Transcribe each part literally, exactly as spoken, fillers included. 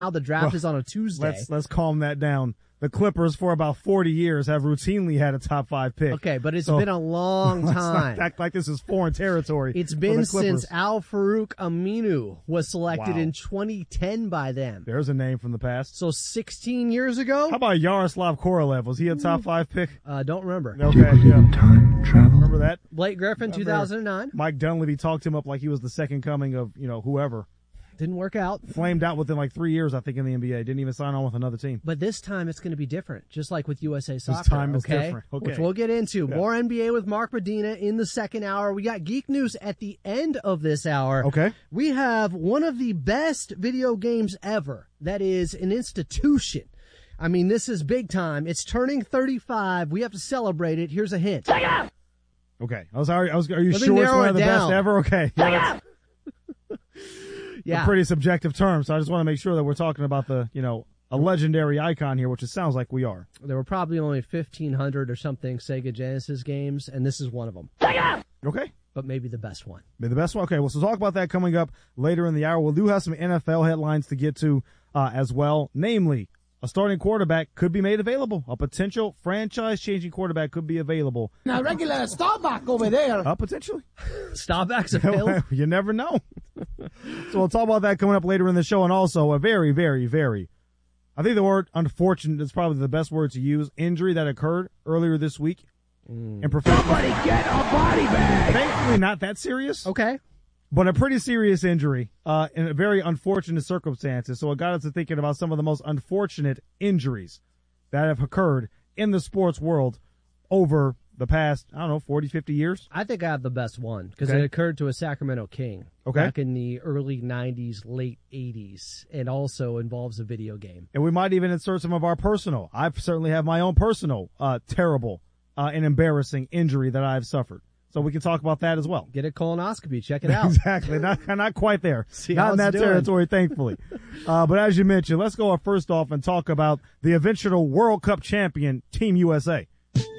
Now the draft Well, is on a Tuesday. Let's let's calm that down. The Clippers, for about forty years, have routinely had a top five pick. Okay, but it's So, been a long let's time. not act like this is foreign territory. It's for been the Clippers. since Al Farouk Aminu was selected Wow. in twenty ten by them. There's a name from the past. So sixteen years ago? How about Yaroslav Korolev? Was he a top five pick? Uh, don't remember. Okay, yeah. Time travel. Remember that? Blake Griffin, two thousand nine. Mike Dunleavy talked him up like he was the second coming of, you know, whoever. Didn't work out. Flamed out within like three years, I think, in the N B A. Didn't even sign on with another team. But this time it's going to be different, just like with U S A Soccer. time is okay? different. Okay. Which we'll get into. Yeah. More N B A with Mark Medina in the second hour. We got Geek News at the end of this hour. Okay. We have one of the best video games ever. That is an institution. I mean, this is big time. It's turning thirty-five. We have to celebrate it. Here's a hint. Okay. I was, are, I was, are you Let me sure it's narrow one it of the down. best ever? Okay. Yeah, that's Yeah. a pretty subjective term, so I just want to make sure that we're talking about the, you know, a legendary icon here, which it sounds like we are. There were probably only fifteen hundred or something Sega Genesis games, and this is one of them. Okay. But maybe the best one. Be the best one. Okay, well, so talk about that coming up later in the hour. We do have some N F L headlines to get to uh, as well. Namely, a starting quarterback could be made available. A potential franchise-changing quarterback could be available. Now, regular Starbuck over there. Uh, potentially. Stopbacks available. You never know. So we'll talk about that coming up later in the show. And also a very, very, very, I think the word unfortunate is probably the best word to use, injury that occurred earlier this week in professional. Somebody get a body bag. Thankfully not that serious. Okay. But a pretty serious injury, uh, in a very unfortunate circumstances. So it got us to thinking about some of the most unfortunate injuries that have occurred in the sports world over the past, I don't know, forty, fifty years. I think I have the best one because Okay. it occurred to a Sacramento King Okay. back in the early nineties, late eighties, and also involves a video game. And we might even insert some of our personal. I certainly have my own personal, uh, terrible, uh, and embarrassing injury that I've suffered. So we can talk about that as well. Get a colonoscopy. Check it out. Exactly. Not, not quite there. See not how in it's that doing. territory, thankfully. uh, but as you mentioned, let's go first off and talk about the eventual World Cup champion, Team U S A.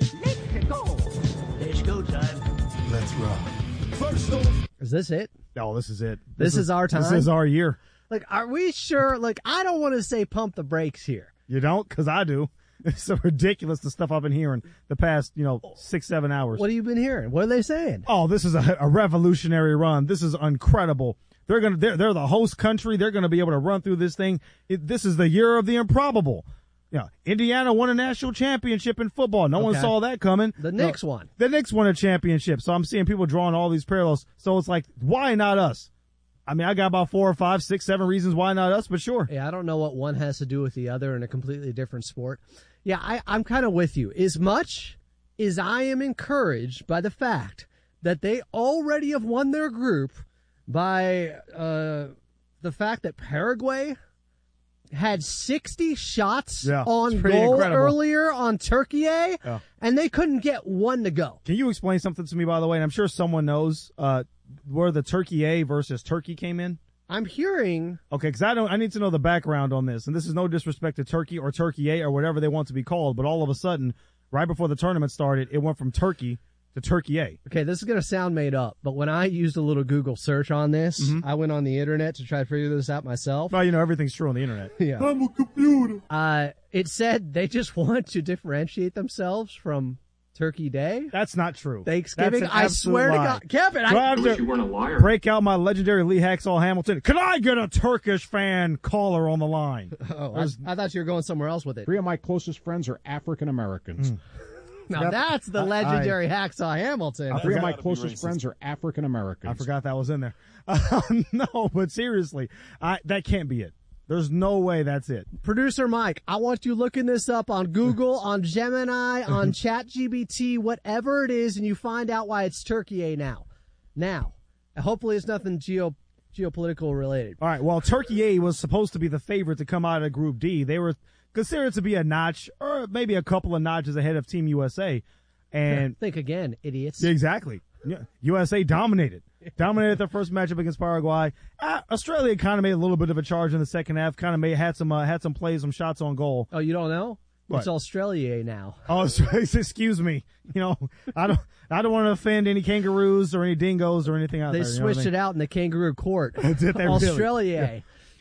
It's go time. Let's rock. First off, Is this it? Oh, this is it. This is our This time? is our year. Like, are we sure? Like, I don't want to say pump the brakes here. You don't? Because I do. It's so ridiculous, the stuff I've been hearing the past, you know, six, seven hours. What have you been hearing? What are they saying? Oh, this is a, a revolutionary run. This is incredible. They're gonna, they're, they're the host country. They're gonna be able to run through this thing. It, this is the year of the improbable. Yeah, Indiana won a national championship in football. No one Okay. saw that coming. The No, Knicks won. The Knicks won a championship. So I'm seeing people drawing all these parallels. So it's like, why not us? I mean, I got about four or five, six, seven reasons why not us, but sure. Yeah, I don't know what one has to do with the other in a completely different sport. Yeah, I, I'm kind of with you. As much as I am encouraged by the fact that they already have won their group by uh, the fact that Paraguay had sixty shots Yeah, on it's pretty goal incredible. earlier on Turkey, Yeah. and they couldn't get one to go. Can you explain something to me, by the way? And I'm sure someone knows, uh, where the Turkey A versus Turkey came in. I'm hearing Okay, because I don't. I need to know the background on this, and this is no disrespect to Turkey or Turkey A or whatever they want to be called. But all of a sudden, right before the tournament started, it went from Turkey to Turkey A. Okay, this is going to sound made up, but when I used a little Google search on this, Mm-hmm. I went on the internet to try to figure this out myself. Well, you know everything's true on the internet. Yeah. I'm a computer. Uh, it said they just want to differentiate themselves from Turkey Day, That's not true. Thanksgiving. That's an I absolute swear lie. to God, Kevin, Do I I, have to you weren't a liar. break out my legendary Lee Hacksaw Hamilton? Could I get a Turkish fan caller on the line? oh, I, I thought you were going somewhere else with it. Three of my closest friends are African Americans. Now that's the legendary Hacksaw Hamilton. Three of my gotta be closest racist. friends are African Americans. I forgot that was in there. Uh, no, but seriously, I, that can't be it. There's no way that's it. Producer Mike, I want you looking this up on Google, on Gemini, on ChatGPT, whatever it is, and you find out why it's Turkey A now. Now, hopefully it's nothing geo geopolitical related. All right. Well, Turkey A was supposed to be the favorite to come out of Group D. They were considered to be a notch or maybe a couple of notches ahead of Team U S A. And Think again, idiots. exactly. Yeah, U S A dominated. Dominated their first matchup against Paraguay. Uh, Australia kind of made a little bit of a charge in the second half. Kind of made had some uh, had some plays, some shots on goal. Oh, you don't know? What? It's Australia now. Oh, so- excuse me. You know, I don't I don't want to offend any kangaroos or any dingoes or anything out They there. you know what I switched mean? it out in the kangaroo court. Did they really? Australia.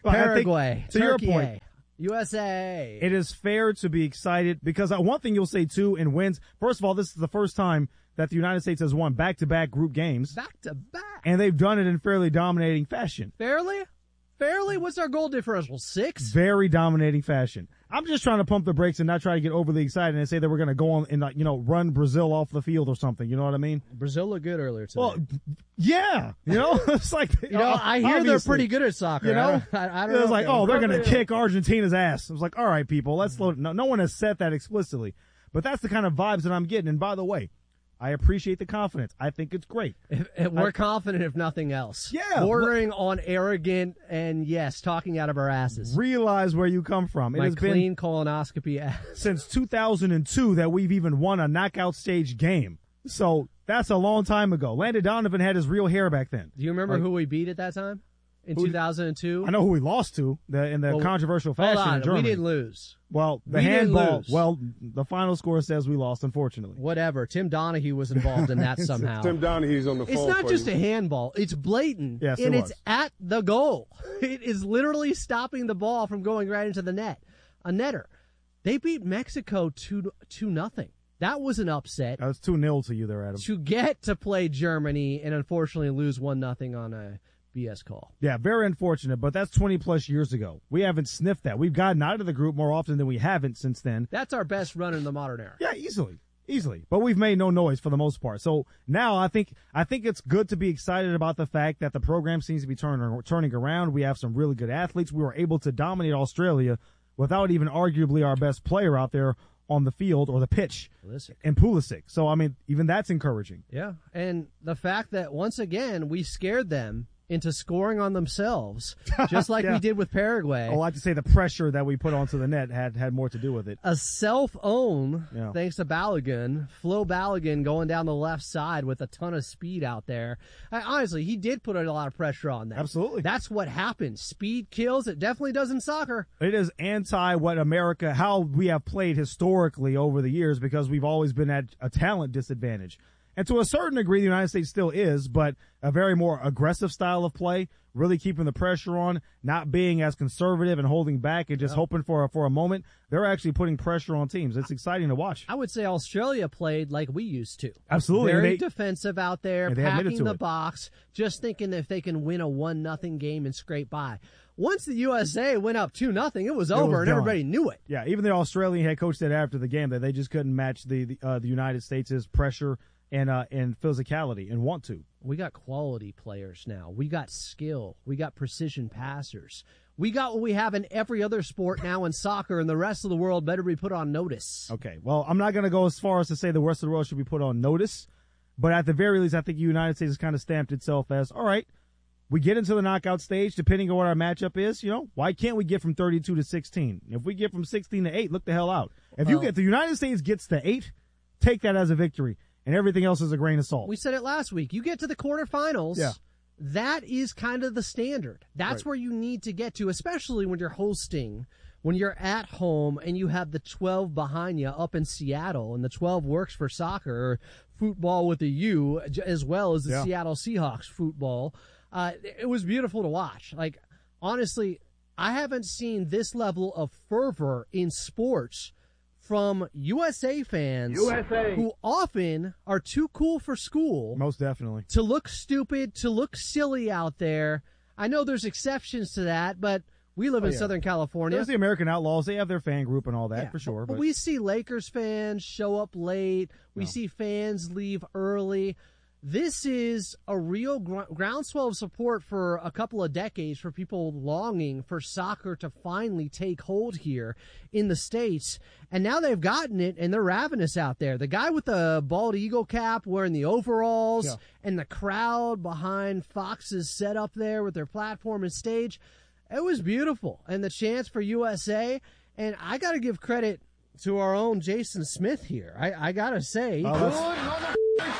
But I think, Paraguay, to your Turkey, point, U S A. it is fair to be excited because uh, one thing you'll say too in wins. First of all, this is the first time that the United States has won back-to-back group games, Back to back. and they've done it in fairly dominating fashion. Fairly? Fairly? What's our goal differential? Six? Very dominating fashion. I'm just trying to pump the brakes and not try to get overly excited and say that we're going to go on and, like, you know, run Brazil off the field or something. You know what I mean? Brazil looked good earlier today. Well, yeah. You know, it's like, you know, I hear obviously, they're pretty good at soccer. You know, I, I, I don't it was know like, if oh, they're going to really- kick Argentina's ass. I was like, all right, people, let's slow. No, no one has said that explicitly, but that's the kind of vibes that I'm getting. And by the way, I appreciate the confidence. I think it's great. If, if we're I- confident, if nothing else. Yeah, Bordering on arrogant and, yes, talking out of our asses. Realize where you come from. It My has been clean colonoscopy ass. since two thousand two that we've even won a knockout stage game. So that's a long time ago. Landon Donovan had his real hair back then. Do you remember Like- who we beat at that time? In Who- two thousand two? I know who we lost to the, in the Well, controversial Hold fashion in on. Germany. We didn't lose. Well, the we didn't handball. lose. Well, the final score says we lost, unfortunately. Whatever. Tim Donahue was involved in that somehow. Tim Donahue's on the phone. It's not for just you. a handball. It's blatant. Yes, and it it's was. at the goal. It is literally stopping the ball from going right into the net. A netter. They beat Mexico two two nothing. That was an upset. That was two nil to you there, Adam. To get to play Germany and unfortunately lose one nothing on a B S call. Yeah, very unfortunate, but that's twenty plus years ago. We haven't sniffed that. We've gotten out of the group more often than we haven't since then. That's our best run in the modern era. Yeah, easily. Easily. But we've made no noise for the most part. So now I think I think it's good to be excited about the fact that the program seems to be turning turning around. We have some really good athletes. We were able to dominate Australia without even arguably our best player out there on the field or the pitch Pulisic. in Pulisic. So, I mean, even that's encouraging. Yeah. And the fact that once again we scared them into scoring on themselves, just like Yeah. we did with Paraguay. I like to say the pressure that we put onto the net had, had more to do with it. A self-own, Yeah. thanks to Balogun, Flo Balogun going down the left side with a ton of speed out there. I, honestly, he did put a lot of pressure on them. Absolutely. That's what happens. Speed kills. It definitely does in soccer. It is anti what America, how we have played historically over the years because we've always been at a talent disadvantage. And to a certain degree, the United States still is, but a very more aggressive style of play, really keeping the pressure on, not being as conservative and holding back and just hoping for a, for a moment. They're actually putting pressure on teams. It's exciting to watch. I would say Australia played like we used to. Absolutely. Very They- defensive out there, And they admitted packing to the it. box, just thinking if they can win a one nothing game and scrape by. Once the U S A went up two nothing, it was over was and done. everybody knew it. Yeah, even the Australian head coach said after the game that they just couldn't match the the, uh, the United States' pressure and uh, and physicality and want to. We got quality players now. We got skill. We got precision passers. We got what we have in every other sport now in soccer, and the rest of the world better be put on notice. Okay, well, I'm not going to go as far as to say the rest of the world should be put on notice, but at the very least, I think the United States has kind of stamped itself as, all right, we get into the knockout stage, depending on what our matchup is, you know, why can't we get from thirty-two to sixteen? If we get from sixteen to eight, look the hell out. If you Well- get, the United States gets to eight, take that as a victory, and everything else is a grain of salt. We said it last week. You get to the quarterfinals. Yeah. That is kind of the standard. That's Right. where you need to get to, especially when you're hosting, when you're at home and you have the twelve behind you up in Seattle, and the twelve works for soccer, or football with a U, j- as well as the Yeah. Seattle Seahawks football. Uh, it was beautiful to watch. Like, honestly, I haven't seen this level of fervor in sports from U S A fans U S A. who often are too cool for school Most definitely. to look stupid, to look silly out there. I know there's exceptions to that, but we live in yeah. Southern California. There's the American Outlaws. They have their fan group and all that, Yeah, for sure. But, But, we see Lakers fans show up late. We No. see fans leave early. This is a real gr- groundswell of support for a couple of decades for people longing for soccer to finally take hold here in the States. And now they've gotten it, and they're ravenous out there. The guy with the bald eagle cap wearing the overalls Yeah. and the crowd behind Fox's setup there with their platform and stage, it was beautiful. And the chance for U S A, and I got to give credit to our own Jason Smith here. I, I got to say, Oh, that's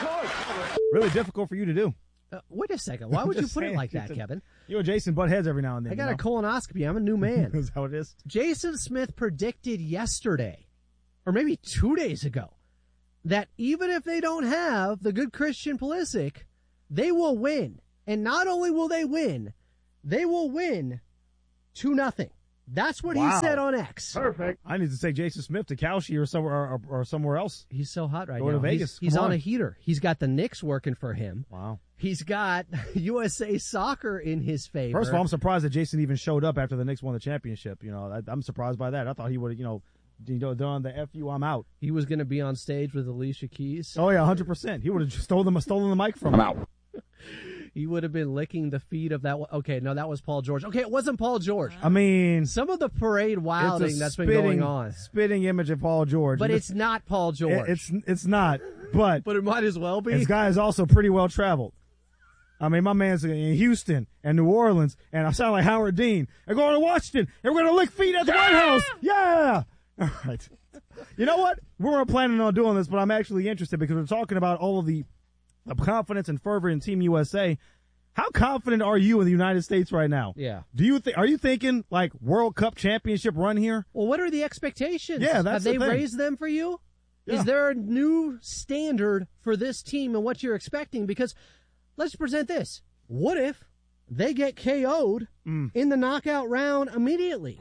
really difficult for you to do. uh, wait a second. Why would you Just put it saying. like that, Kevin? You and Jason butt heads every now and then. I got you a colonoscopy. I'm a new know? man. Is that how it is? Jason Smith predicted yesterday, or maybe two days ago, that even if they don't have the good Christian Pulisic, they will win. And not only will they win, they will win two nothing. That's what Wow. he said on X. Perfect. I need to take Jason Smith to Kalshi or somewhere or, or somewhere else. He's so hot right Go now. to Vegas. He's, he's Come on on. a heater. He's got the Knicks working for him. Wow. He's got U S A Soccer in his favor. First of all, I'm surprised that Jason even showed up after the Knicks won the championship. You know, I, I'm surprised by that. I thought he would have, you know, you know, done the F you, I'm out. He was going to be on stage with Alicia Keys. Oh yeah, one hundred percent. He would have just stolen the stolen the mic from him. I'm out. He would have been licking the feet of that one. Okay, no, that was Paul George. Okay, it wasn't Paul George. I mean, Some of the parade it's wilding a that's been spitting, going on. spitting image of Paul George. But And it's not Paul George. it- it's it's not. But but it might as well be. this guy is also pretty well traveled. I mean, my man's in Houston and New Orleans, and I sound like Howard Dean. They're going to Washington, and we're going to lick feet at the White House. Yeah. All right. You know what? We weren't planning on doing this, but I'm actually interested because we're talking about all of the, the confidence and fervor in Team U S A. How confident are you in the United States right now? Yeah. Do you think? Are you thinking like World Cup championship run here? Well, what are the expectations? Yeah, that's Have the they thing. raised them for you? Yeah. Is there a new standard for this team and what you're expecting? Because let's present this. What if they get K O'd Mm. in the knockout round immediately?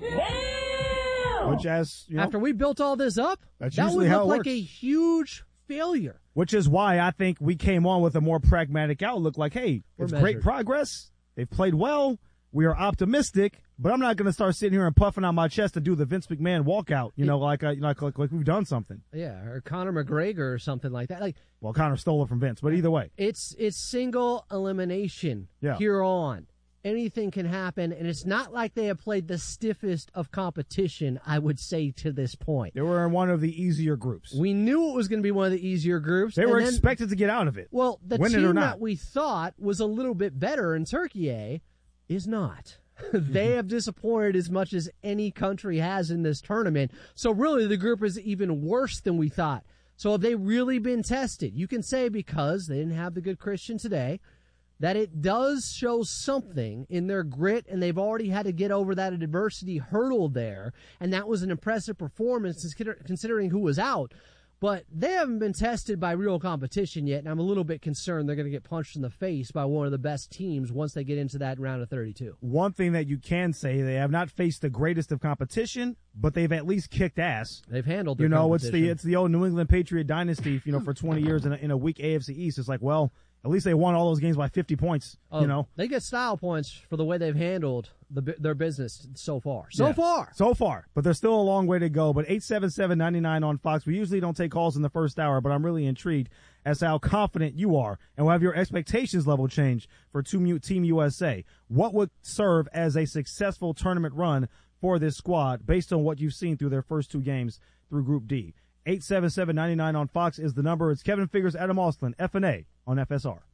Which, as you know, After we built all this up, That's that would usually look how it like works. a huge failure. which is why I think we came on with a more pragmatic outlook. Like, hey, We're it's great measured. progress. They've played well. We are optimistic, but I'm not going to start sitting here and puffing out my chest to do the Vince McMahon walkout. You know, like uh, like like like we've done something. Yeah, or Conor McGregor or something like that. Like Well, Connor stole it from Vince, but either way, it's it's single elimination Yeah. here on. Anything can happen, and it's not like they have played the stiffest of competition, I would say, to this point. they were in one of the easier groups. We knew it was going to be one of the easier groups. They and were then- expected to get out of it. Well, the win it or team not. that we thought was a little bit better in Turkey eh, is not. Mm-hmm. They have disappointed as much as any country has in this tournament. So really, the group is even worse than we thought. So have they really been tested? You can say because they didn't have the good Christian today, that it does show something in their grit, and they've already had to get over that adversity hurdle there, and that was an impressive performance consider- considering who was out. But they haven't been tested by real competition yet, and I'm a little bit concerned they're going to get punched in the face by one of the best teams once they get into that round of thirty-two. One thing that you can say, they have not faced the greatest of competition, but they've at least kicked ass. They've handled their You know, it's competition. the it's the old New England Patriot dynasty. You know, for twenty years in a, in a weak A F C East, it's like, well, at least they won all those games by fifty points. Oh, you know, they get style points for the way they've handled the, bu- their business so far. So Yeah. far. So far, but there's still a long way to go. But eight seven seven, nine nine on Fox. We usually don't take calls in the first hour, but I'm really intrigued as to how confident you are and will have your expectations level change for Team Team U S A. What would serve as a successful tournament run for this squad based on what you've seen through their first two games through Group D? eight seven seven, nine nine on Fox is the number. It's Kevin Figures, Adam Austin, F N A on F S R.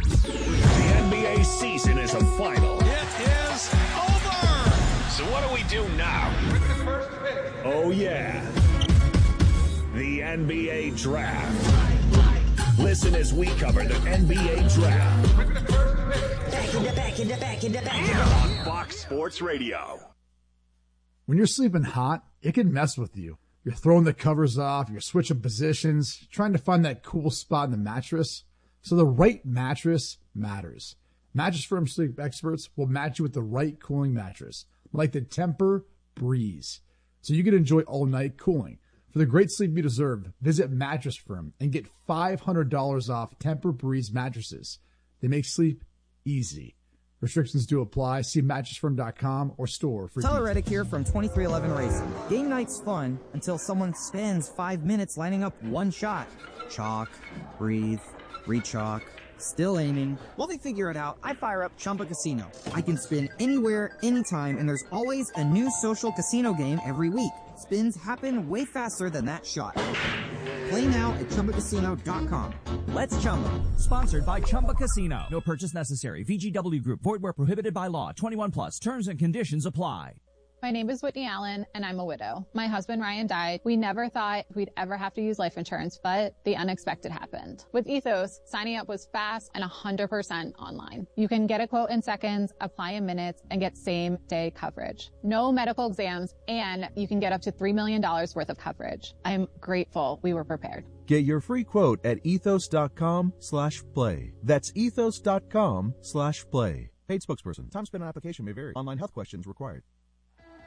The N B A season is a final. It is over. So what do we do now? Oh, yeah. The N B A Draft. Listen as we cover the N B A Draft Back in the back in the back in the back. on Fox Sports Radio. When you're sleeping hot, it can mess with you. You're throwing the covers off, you're switching positions, trying to find that cool spot in the mattress. So the right mattress matters. Mattress Firm sleep experts will match you with the right cooling mattress, like the Temper Breeze, so you can enjoy all-night cooling. For the great sleep you deserve, visit Mattress Firm and get five hundred dollars off Temper Breeze mattresses. They make sleep easy. Restrictions do apply. See mattress firm dot com or store for Tyler details. Reddick here from twenty-three eleven Racing. Game night's fun until someone spends five minutes lining up one shot. Chalk, breathe, re-chalk, still aiming. While they figure it out, I fire up Chumba Casino. I can spin anywhere, anytime, and there's always a new social casino game every week. Spins happen way faster than that shot. Play now at chumba casino dot com. Let's Chumba. Sponsored by Chumba Casino. No purchase necessary. V G W Group. Void where prohibited by law. twenty-one plus. Terms and conditions apply. My name is Whitney Allen, and I'm a widow. My husband, Ryan, died. We never thought we'd ever have to use life insurance, but the unexpected happened. With Ethos, signing up was fast and one hundred percent online. You can get a quote in seconds, apply in minutes, and get same-day coverage. No medical exams, and you can get up to three million dollars worth of coverage. I'm grateful we were prepared. Get your free quote at ethos.com slash play. That's ethos.com slash play. Paid spokesperson. Time spent on application may vary. Online health questions required.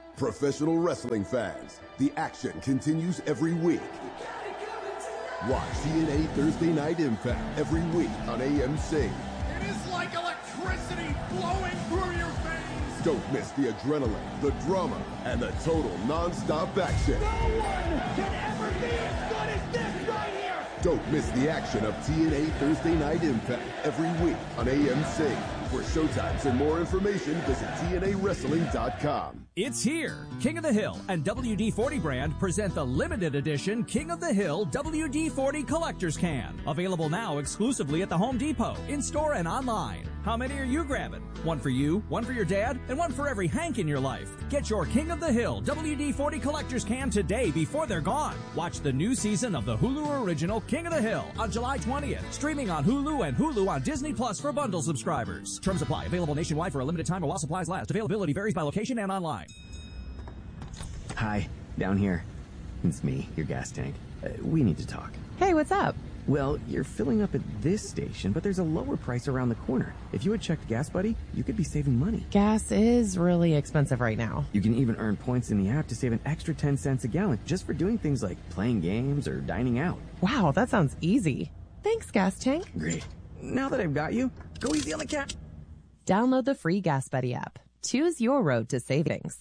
Professional wrestling fans, the action continues every week. Watch T N A Thursday Night Impact every week on A M C. It is like electricity flowing through your veins. Don't miss the adrenaline, the drama, and the total non-stop action. No one can ever be as good as this right here. Don't miss the action of T N A Thursday Night Impact every week on A M C. For showtimes and more information, visit T N A wrestling dot com. It's here. King of the Hill and W D forty brand present the limited edition King of the Hill W D forty Collector's Can. Available now exclusively at the Home Depot, in-store and online. How many are you grabbing? One for you, one for your dad, and one for every Hank in your life. Get your King of the Hill W D forty Collector's Can today before they're gone. Watch the new season of the Hulu original King of the Hill on July twentieth. Streaming on Hulu and Hulu on Disney Plus for bundle subscribers. Terms apply. Available nationwide for a limited time or while supplies last. Availability varies by location and online. Hi, down here. It's me, your gas tank. Uh, we need to talk. Hey, what's up? Well, you're filling up at this station, but there's a lower price around the corner. If you had checked Gas Buddy, you could be saving money. Gas is really expensive right now. You can even earn points in the app to save an extra ten cents a gallon just for doing things like playing games or dining out. Wow, that sounds easy. Thanks, Gas Tank. Great. Now that I've got you, go easy on the cat. Download the free Gas Buddy app. Choose your road to savings.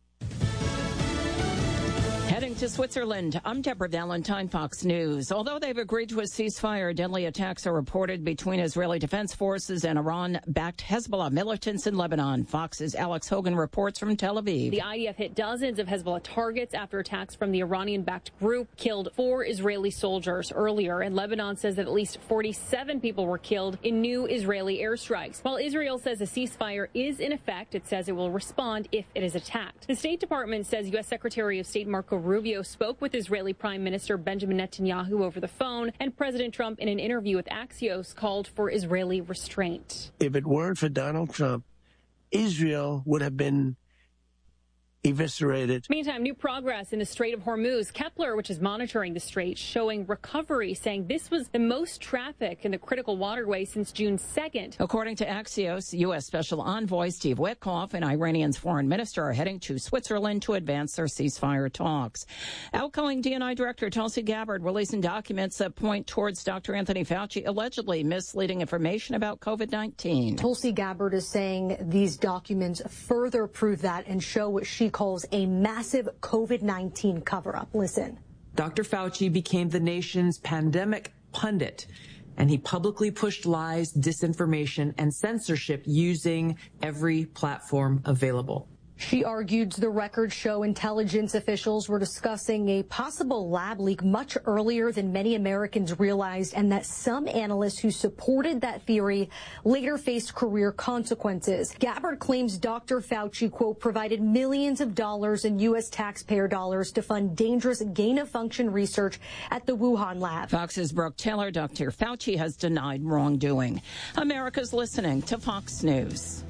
Heading to Switzerland, I'm Deborah Valentine, Fox News. Although they've agreed to a ceasefire, deadly attacks are reported between Israeli Defense Forces and Iran-backed Hezbollah militants in Lebanon. Fox's Alex Hogan reports from Tel Aviv. The I D F hit dozens of Hezbollah targets after attacks from the Iranian-backed group killed four Israeli soldiers earlier, and Lebanon says that at least forty-seven people were killed in new Israeli airstrikes. While Israel says a ceasefire is in effect, it says it will respond if it is attacked. The State Department says U S Secretary of State Marco Rubio spoke with Israeli Prime Minister Benjamin Netanyahu over the phone, and President Trump, in an interview with Axios, called for Israeli restraint. If it weren't for Donald Trump, Israel would have been eviscerated. Meantime, new progress in the Strait of Hormuz. Kepler, which is monitoring the strait, showing recovery, saying this was the most traffic in the critical waterway since June second. According to Axios, U S Special Envoy Steve Witkoff and Iranian's foreign minister are heading to Switzerland to advance their ceasefire talks. Outgoing D and I Director Tulsi Gabbard releasing documents that point towards Doctor Anthony Fauci allegedly misleading information about COVID nineteen. Tulsi Gabbard is saying these documents further prove that and show what she calls a massive COVID nineteen cover-up. Listen. Doctor Fauci became the nation's pandemic pundit, and he publicly pushed lies, disinformation, and censorship using every platform available. She argued the records show intelligence officials were discussing a possible lab leak much earlier than many Americans realized, and that some analysts who supported that theory later faced career consequences. Gabbard claims Doctor Fauci, quote, provided millions of dollars in U S taxpayer dollars to fund dangerous gain-of-function research at the Wuhan lab. Fox's Brooke Taylor. Doctor Fauci has denied wrongdoing. America's listening to Fox News.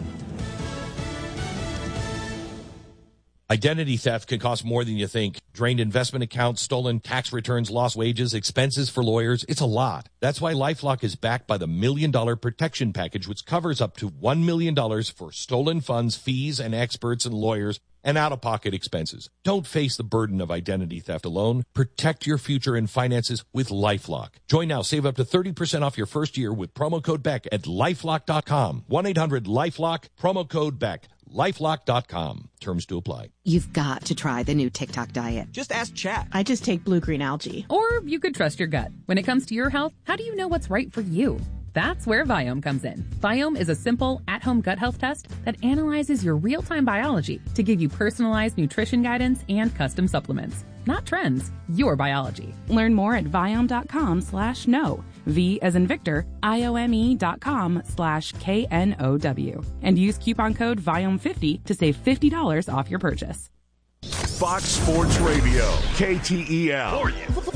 Identity theft can cost more than you think. Drained investment accounts, stolen tax returns, lost wages, expenses for lawyers. It's a lot. That's why LifeLock is backed by the Million Dollar Protection Package, which covers up to one million dollars for stolen funds, fees, and experts and lawyers, and out-of-pocket expenses. Don't face the burden of identity theft alone. Protect your future and finances with LifeLock. Join now. Save up to thirty percent off your first year with promo code Beck at lifelock dot com. one eight hundred lifelock, promo code Beck. lifelock dot com. Terms to apply. You've got to try the new TikTok diet. Just ask Chat. I just take blue-green algae. Or you could trust your gut. When it comes to your health, how do you know what's right for you? That's where Viome comes in. Viome is a simple, at-home gut health test that analyzes your real-time biology to give you personalized nutrition guidance and custom supplements. Not trends, your biology. Learn more at Viome.com slash no. V as in Victor, I-O-M-E dot com slash K N O W. And use coupon code Viome fifty to save fifty dollars off your purchase. Fox Sports Radio, K T E L.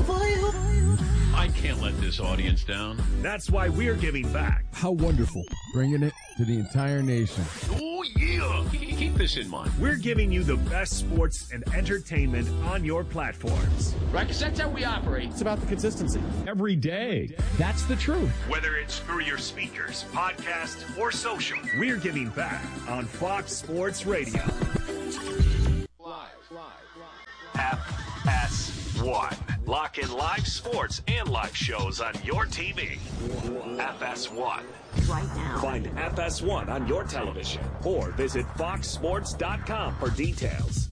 I can't let this audience down. That's why we're giving back. How wonderful. Bringing it to the entire nation. Oh, yeah. Keep this in mind. We're giving you the best sports and entertainment on your platforms. Right, because that's how we operate. It's about the consistency. Every day. That's the truth. Whether it's through your speakers, podcast, or social, we're giving back on Fox Sports Radio. F S one. Lock in live sports and live shows on your T V. F S one. Right now. Find F S one on your television or visit fox sports dot com for details.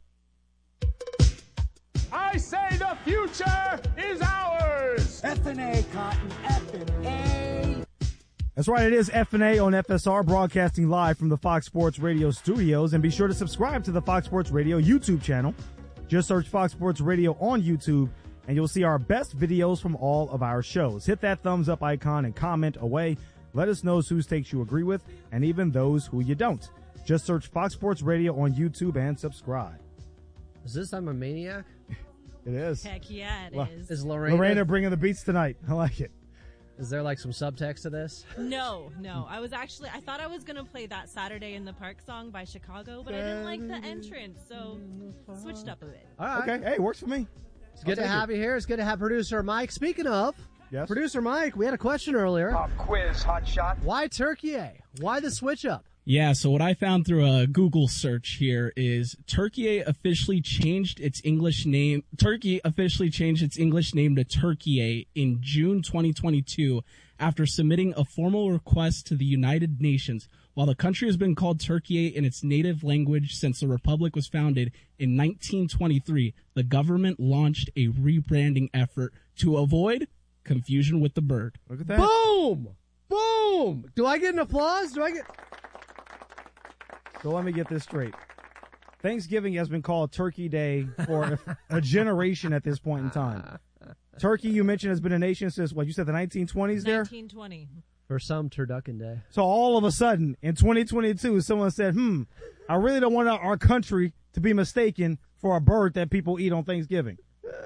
I say the future is ours! F and A, Cotton, F and A. That's right, it is F and A on F S R, broadcasting live from the Fox Sports Radio studios. And be sure to subscribe to the Fox Sports Radio YouTube channel. Just search Fox Sports Radio on YouTube, and you'll see our best videos from all of our shows. Hit that thumbs up icon and comment away. Let us know whose takes you agree with, and even those who you don't. Just search Fox Sports Radio on YouTube and subscribe. Is this I'm a Maniac? It is. Heck yeah, it Well, is. Is Lorena, Lorena bringing the beats tonight. I like it. Is there like some subtext to this? No, no. I was actually, I thought I was going to play that Saturday in the Park song by Chicago, but I didn't like the entrance, so switched up a bit. All right. Okay, hey, works for me. It's good I'll to take have you here. It's good to have producer Mike. Speaking of, yes, producer Mike, we had a question earlier. Pop quiz, hot shot. Why Turkey? Why the switch up? Yeah, so what I found through a Google search here is Turkey officially changed its English name. Turkey officially changed its English name to Turkey in June twenty twenty-two after submitting a formal request to the United Nations. While the country has been called Turkey in its native language since the republic was founded in nineteen twenty-three, the government launched a rebranding effort to avoid confusion with the bird. Look at that. Boom! Boom! Do I get an applause? Do I get... So let me get this straight. Thanksgiving has been called Turkey Day for a generation at this point in time. Turkey, you mentioned, has been a nation since, what, you said the nineteen twenties there? nineteen twenty. For some, Turducken Day. So all of a sudden, in twenty twenty-two, someone said, hmm, I really don't want our country to be mistaken for a bird that people eat on Thanksgiving.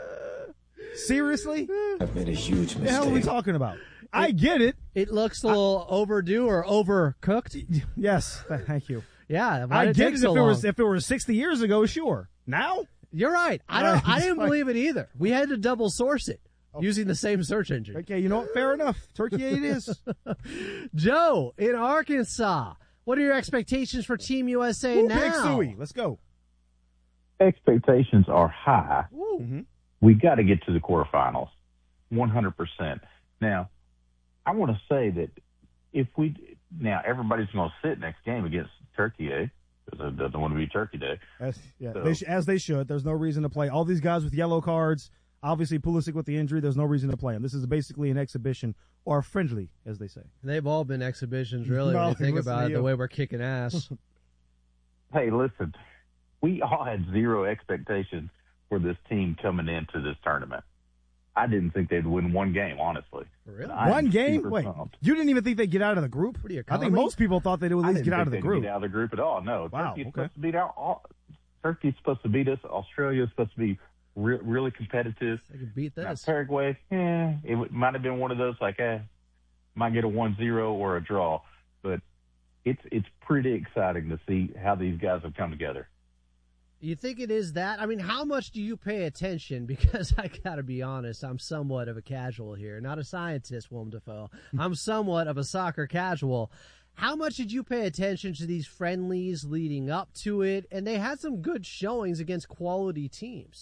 Seriously? I've made a huge mistake. What the hell are we talking about? I get it. It looks a little I, overdue or overcooked. Yes, thank you. Yeah, I it get it so if it long? was if it were sixty years ago, sure. Now? You're right. I don't. I didn't believe it either. We had to double source it oh. using the same search engine. Okay, you know what? Fair enough. Turkey it is. Joe in Arkansas. What are your expectations for Team U S A Ooh, now? Big Suey. Let's go. Expectations are high. Mm-hmm. We got to get to the quarterfinals, one hundred percent. Now, I want to say that if we now everybody's going to sit next game against Turkey, eh? Because it doesn't want to be Turkey Day. As, yeah, so, they sh- as they should. There's no reason to play. All these guys with yellow cards, obviously Pulisic with the injury, there's no reason to play them. This is basically an exhibition, or friendly, as they say. They've all been exhibitions, really, no, when you think about it, you. the way we're kicking ass. Hey, listen, we all had zero expectations for this team coming into this tournament. I didn't think they'd win one game, honestly. Really? One game? Wait, pumped. You didn't even think they'd get out of the group? I think most people thought they'd at least get out of the group. Get out of the group at all? No. Wow. Turkey's okay. supposed to beat our. All, Turkey's supposed to beat us. Australia's supposed to be re- really competitive. They can beat this. Now, Paraguay, eh, it w- might have been one of those like, eh, might get a one zero or a draw, but it's it's pretty exciting to see how these guys have come together. You think it is that? I mean, how much do you pay attention? Because I got to be honest, I'm somewhat of a casual here. Not a scientist, Willem Dafoe. I'm somewhat of a soccer casual. How much did you pay attention to these friendlies leading up to it? And they had some good showings against quality teams.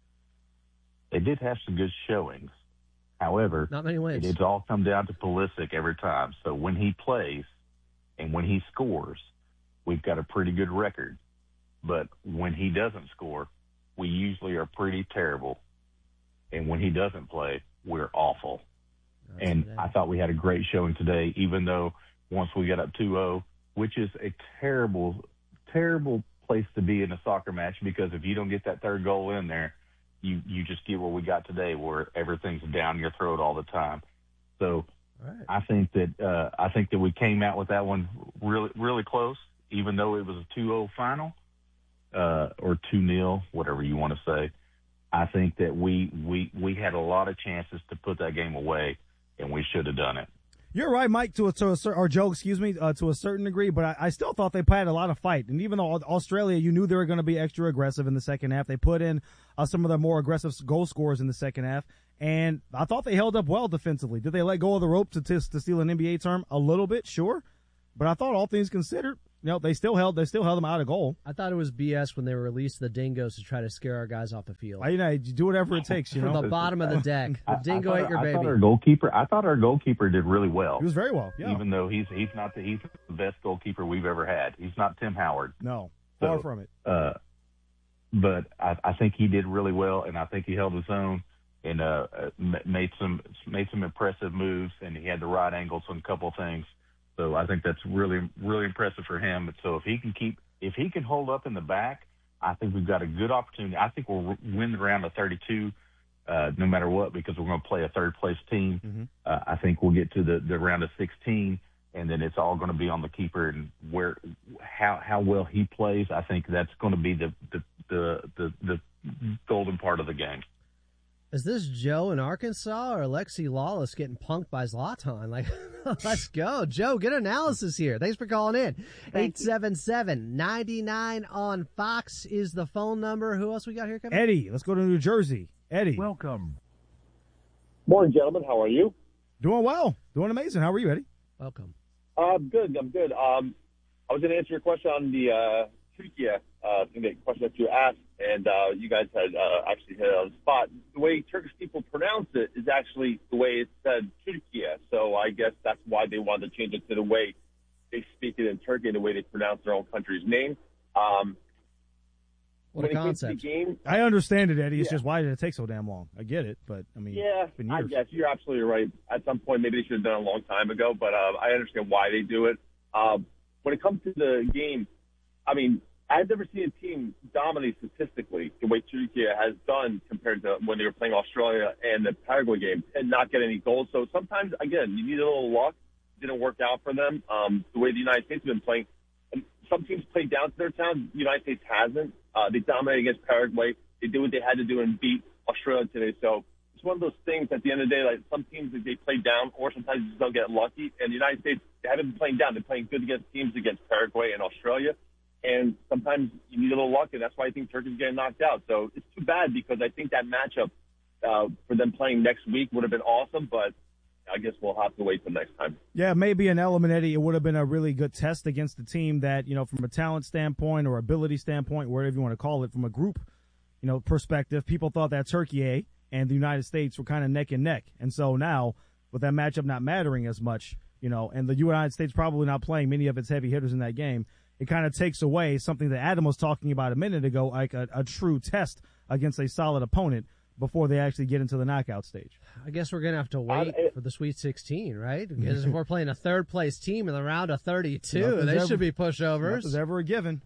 They did have some good showings. However, not many wins. It's all come down to Pulisic every time. So when he plays and when he scores, we've got a pretty good record. But when he doesn't score, we usually are pretty terrible. And when he doesn't play, we're awful. That's and I thought we had a great showing today, even though once we got up two oh, which is a terrible, terrible place to be in a soccer match, because if you don't get that third goal in there, you, you just get what we got today, where everything's down your throat all the time. So right. I think that uh, I think that we came out with that one really, really close, even though it was a two oh final. Uh, or two nil, whatever you want to say. I think that we, we we had a lot of chances to put that game away, and we should have done it. You're right, Mike, to a, to a or Joe, excuse me, uh, to a certain degree, but I, I still thought they had a lot of fight. And even though Australia, you knew they were going to be extra aggressive in the second half, they put in uh, some of the more aggressive goal scorers in the second half, and I thought they held up well defensively. Did they let go of the rope, to, to, to steal an N B A term? A little bit, sure. But I thought all things considered, No, they still held they still held them out of goal. I thought it was B S when they released the dingoes to try to scare our guys off the field. I, you know, you do whatever it takes. You From know, the bottom of the deck, the I- dingo I ate thought, your I baby. thought our goalkeeper. I thought our goalkeeper did really well. He was very well. Yeah. Even though he's he's not the he's the best goalkeeper we've ever had. He's not Tim Howard. No, far So, from it. Uh, but I, I think he did really well, and I think he held his own and uh, uh, m- made some made some impressive moves, and he had the right angles on a couple of things. So I think that's really really impressive for him. So if he can keep if he can hold up in the back, I think we've got a good opportunity. I think we'll win the round of thirty-two. Uh, no matter what, because we're going to play a third place team. Mm-hmm. Uh, I think we'll get to the, the round of sixteen, and then it's all going to be on the keeper and where how how well he plays. I think that's going to be the the the, the, the golden part of the game. Is this Joe in Arkansas or Alexi Lawless getting punked by Zlatan? Like, let's go. Joe, good analysis here. Thanks for calling in. eight seven seven, nine nine on Fox is the phone number. Who else we got here, Kevin? Eddie, let's go to New Jersey. Eddie. Welcome. Morning, gentlemen. How are you? Doing well. Doing amazing. How are you, Eddie? Welcome. Uh, I'm good. I'm good. Um, I was going to answer your question on the uh, Turkey uh, thing, the question that you asked, and uh, you guys had uh, actually hit it on the spot. The way Turkish people pronounce it is actually the way it's said Turkey. So I guess that's why they wanted to change it to the way they speak it in Turkey, the way they pronounce their own country's name. Um, What a concept. Game, I understand it, Eddie. It's Yeah. just why did it take so damn long? I get it, but I mean, Yeah, it's been I years. guess you're absolutely right. At some point, maybe they should have done it a long time ago, but uh, I understand why they do it. Um, when it comes to the game, I mean, I've never seen a team dominate statistically the way Turkey has done compared to when they were playing Australia and the Paraguay game and not get any goals. So sometimes, again, you need a little luck. It didn't work out for them. Um, the way the United States have been playing, and some teams played down to their town. The United States hasn't. Uh, they dominated against Paraguay. They did what they had to do and beat Australia today. So it's one of those things at the end of the day, like some teams they play down or sometimes you just don't get lucky. And the United States, they haven't been playing down. They're playing good against teams against Paraguay and Australia. And sometimes you need a little luck, and that's why I think Turkey's getting knocked out. So it's too bad because I think that matchup uh, for them playing next week would have been awesome, but I guess we'll have to wait till next time. Yeah, maybe an element, Eddie. It would have been a really good test against the team that, you know, from a talent standpoint or ability standpoint, whatever you want to call it, from a group, you know, perspective, people thought that Turkey and the United States were kind of neck and neck. And so now, with that matchup not mattering as much, you know, and the United States probably not playing many of its heavy hitters in that game, it kind of takes away something that Adam was talking about a minute ago, like a, a true test against a solid opponent before they actually get into the knockout stage. I guess we're going to have to wait uh, it, for the Sweet sixteen, right? Because if we're playing a third-place team in the round of thirty-two, they ever, should be pushovers. Nothing's ever a given.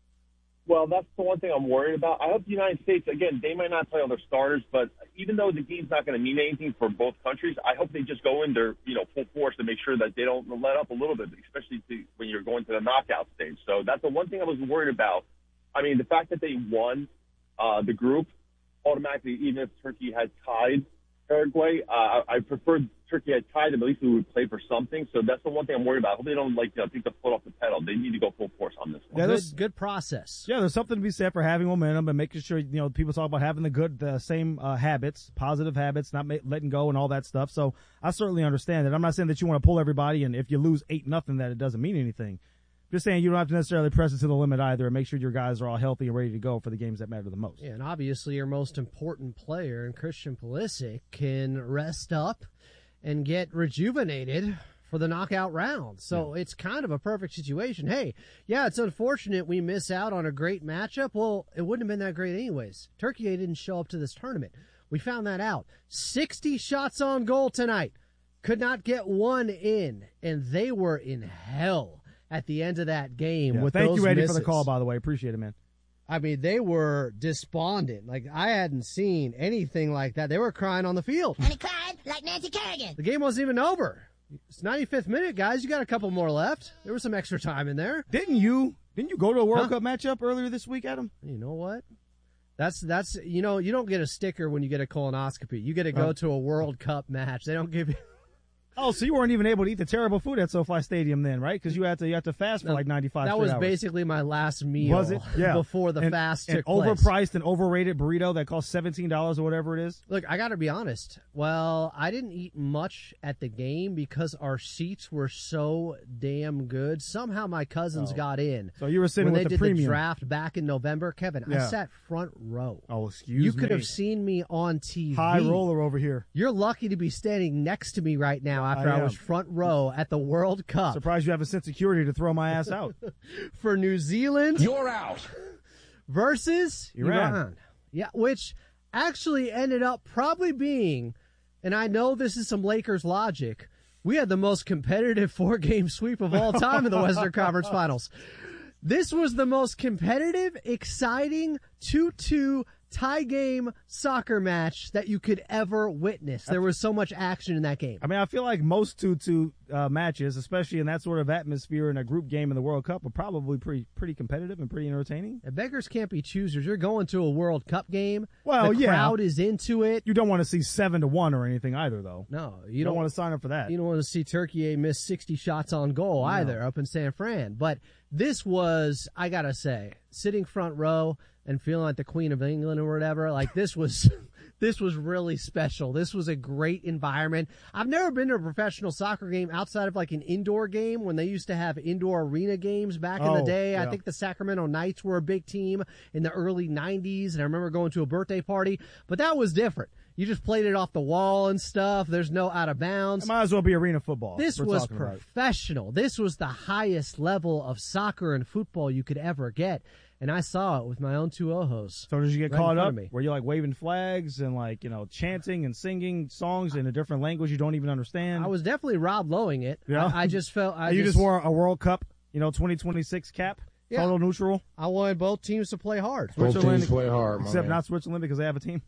Well, that's the one thing I'm worried about. I hope the United States, again, they might not play all their starters, but even though the game's not going to mean anything for both countries, I hope they just go in their, you know, full force to make sure that they don't let up a little bit, especially to, when you're going to the knockout stage. So that's the one thing I was worried about. I mean, the fact that they won uh, the group automatically, even if Turkey had tied Paraguay, uh, I preferred Turkey had tied them. At least we would play for something. So that's the one thing I'm worried about. I hope they don't like you know, take the foot off the pedal. They need to go full force on this one. Yeah, good, good process. Yeah, there's something to be said for having momentum and making sure, you know, people talk about having the good, the same uh, habits, positive habits, not ma- letting go and all that stuff. So I certainly understand it. I'm not saying that you want to pull everybody, and if you lose eight nothing, that it doesn't mean anything. Just saying you don't have to necessarily press it to the limit either, and make sure your guys are all healthy and ready to go for the games that matter the most. Yeah, and obviously your most important player, and Christian Pulisic, can rest up and get rejuvenated for the knockout round. So yeah. It's kind of a perfect situation. Hey, yeah, it's unfortunate we miss out on a great matchup. Well, it wouldn't have been that great anyways. Turkey didn't show up to this tournament. We found that out. sixty shots on goal tonight. Could not get one in, and they were in hell at the end of that game. Yeah, with thank those you, Eddie, misses. for the call, by the way. Appreciate it, man. I mean, they were despondent. Like, I hadn't seen anything like that. They were crying on the field. And he cried like Nancy Kerrigan. The game wasn't even over. It's ninety-fifth minute, guys. You got a couple more left. There was some extra time in there. Didn't you? Didn't you go to a World huh? Cup matchup earlier this week, Adam? You know what? That's, that's, you know, you don't get a sticker when you get a colonoscopy. You get to go oh. to a World Cup match. They don't give you. Oh, so you weren't even able to eat the terrible food at SoFi Stadium then, right? Because you had to you had to fast for like ninety-five That straight was hours. basically my last meal. Was it? Yeah. Before the an, fast an took place. overpriced and overrated burrito that cost seventeen dollars or whatever it is. Look, I got to be honest. Well, I didn't eat much at the game because our seats were so damn good. Somehow my cousins Oh. got in. So you were sitting when with they the did premium. the draft back in November. Kevin, I Yeah. sat front row. Oh, excuse You me. could have seen me on T V. High roller over here. You're lucky to be standing next to me right now after I I, was am. front row at the World Cup. Surprised you have a sense of security to throw my ass out. For New Zealand. You're out. Versus Iran. Iran. Yeah, which actually ended up probably being, and I know this is some Lakers logic, we had the most competitive four-game sweep of all time in the Western Conference Finals. This was the most competitive, exciting two two tie game soccer match that you could ever witness. There was so much action in that game. I mean, I feel like most two two uh, matches, especially in that sort of atmosphere in a group game in the World Cup, are probably pretty pretty competitive and pretty entertaining. And beggars can't be choosers. You're going to a World Cup game. Well, the yeah. crowd is into it. You don't want to see seven to one or anything either, though. No, you, you don't, don't want to sign up for that. You don't want to see Turkey miss sixty shots on goal No. either up in San Fran. But this was, I gotta say, sitting front row and feeling like the Queen of England or whatever. Like this was, this was really special. This was a great environment. I've never been to a professional soccer game outside of like an indoor game when they used to have indoor arena games back in Oh, the day. yeah. I think the Sacramento Knights were a big team in the early nineties, and I remember going to a birthday party. But that was different. You just played it off the wall and stuff. There's no out of bounds. It might as well be arena football. This we're was talking about. professional. This was the highest level of soccer and football you could ever get. And I saw it with my own two ojos. So did you get right in caught front up? of me. Were you like waving flags and like, you know, chanting and singing songs in a different language you don't even understand? I was definitely Rob Lowing it. Yeah. I, I just felt. I you just, just wore a World Cup, you know, twenty twenty-six cap, Yeah. total neutral. I wanted both teams to play hard. Both teams play hard, my Except man. not Switzerland because they have a team.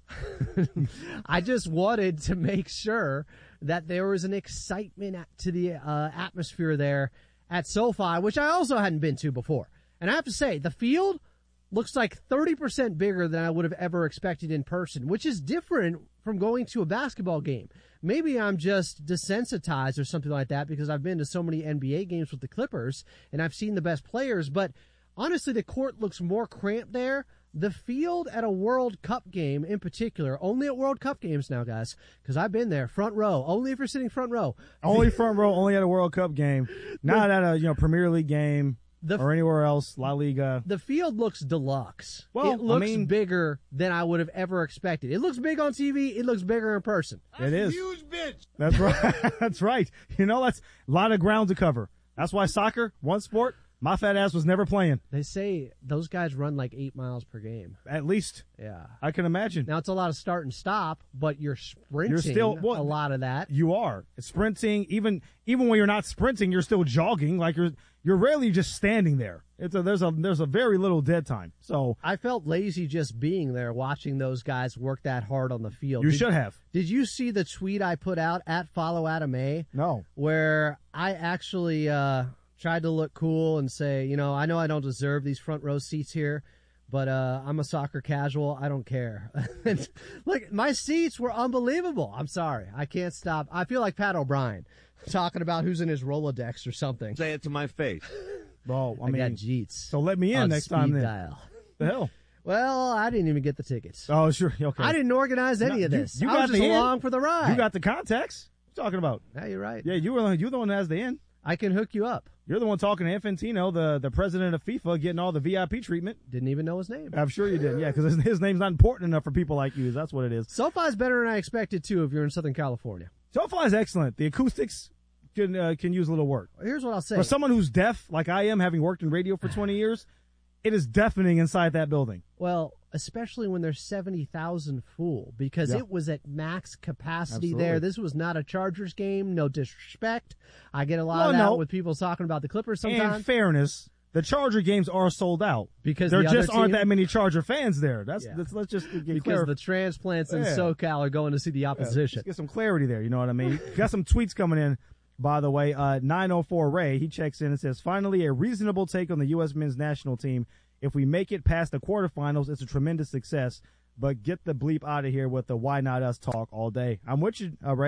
I just wanted to make sure that there was an excitement at- to the uh, atmosphere there at SoFi, which I also hadn't been to before. And I have to say, the field looks like thirty percent bigger than I would have ever expected in person, which is different from going to a basketball game. Maybe I'm just desensitized or something like that because I've been to so many N B A games with the Clippers and I've seen the best players, but honestly, the court looks more cramped there. The field at a World Cup game in particular, only at World Cup games now, guys, because I've been there, front row, only if you're sitting front row. Only front row, only at a World Cup game, not at a you know Premier League game The- or anywhere else, La Liga. The field looks deluxe. Well, it looks I mean- bigger than I would have ever expected. It looks big on T V. It looks bigger in person. It is. Huge bitch. That's right. That's right. You know, that's a lot of ground to cover. That's why soccer, one sport, my fat ass was never playing. They say those guys run like eight miles per game. At least. Yeah. I can imagine. Now, it's a lot of start and stop, but you're sprinting You're still well, a lot of that. You are sprinting. Even even when you're not sprinting, you're still jogging. Like you're you're rarely just standing there. It's a, there's a there's a very little dead time. So I felt lazy just being there, watching those guys work that hard on the field. you Did- should have. Did you see the tweet I put out at Follow Adam A? No. Where I actually uh, tried to look cool and say, you know, I know I don't deserve these front row seats here, but uh, I'm a soccer casual. I don't care. And, look, my seats were unbelievable. I'm sorry. I can't stop. I feel like Pat O'Brien talking about who's in his Rolodex or something. Say it to my face. Well, I, I mean, got Jeets. so let me in on next time speed then. dial. The hell? Well, I didn't even get the tickets. Oh, sure. Okay. I didn't organize any No, of you- this. You, I got was just the in. along for the ride. You got the contacts. What you talking about? Yeah, you're right. Yeah, you were. You're the one that has the in. I can hook you up. You're the one talking to Infantino, the, the president of FIFA, getting all the V I P treatment. Didn't even know his name. I'm sure you did. Yeah, because his, his name's not important enough for people like you. That's what it is. SoFi's better than I expected too if you're in Southern California. SoFi is excellent. The acoustics can uh, can use a little work. Here's what I'll say. For someone who's deaf, like I am, having worked in radio for twenty years, it is deafening inside that building. Well, especially when there's seventy thousand full, because Yeah. it was at max capacity Absolutely. there. This was not a Chargers game. No disrespect. I get a lot Well, of that no. with people talking about the Clippers In sometimes. fairness, the Charger games are sold out Because there the other just aren't team- that many Charger fans there. That's, Yeah. that's let's just get because clear. the transplants in Yeah. SoCal are going to see the Yeah, opposition. let's get some clarity there. You know what I mean? Got some tweets coming in, by the way. Uh, nine oh four Ray, he checks in and says, finally a reasonable take on the U S men's national team. If we make it past the quarterfinals, it's a tremendous success. But get the bleep out of here with the why not us talk all day. I'm with you, uh, Ray.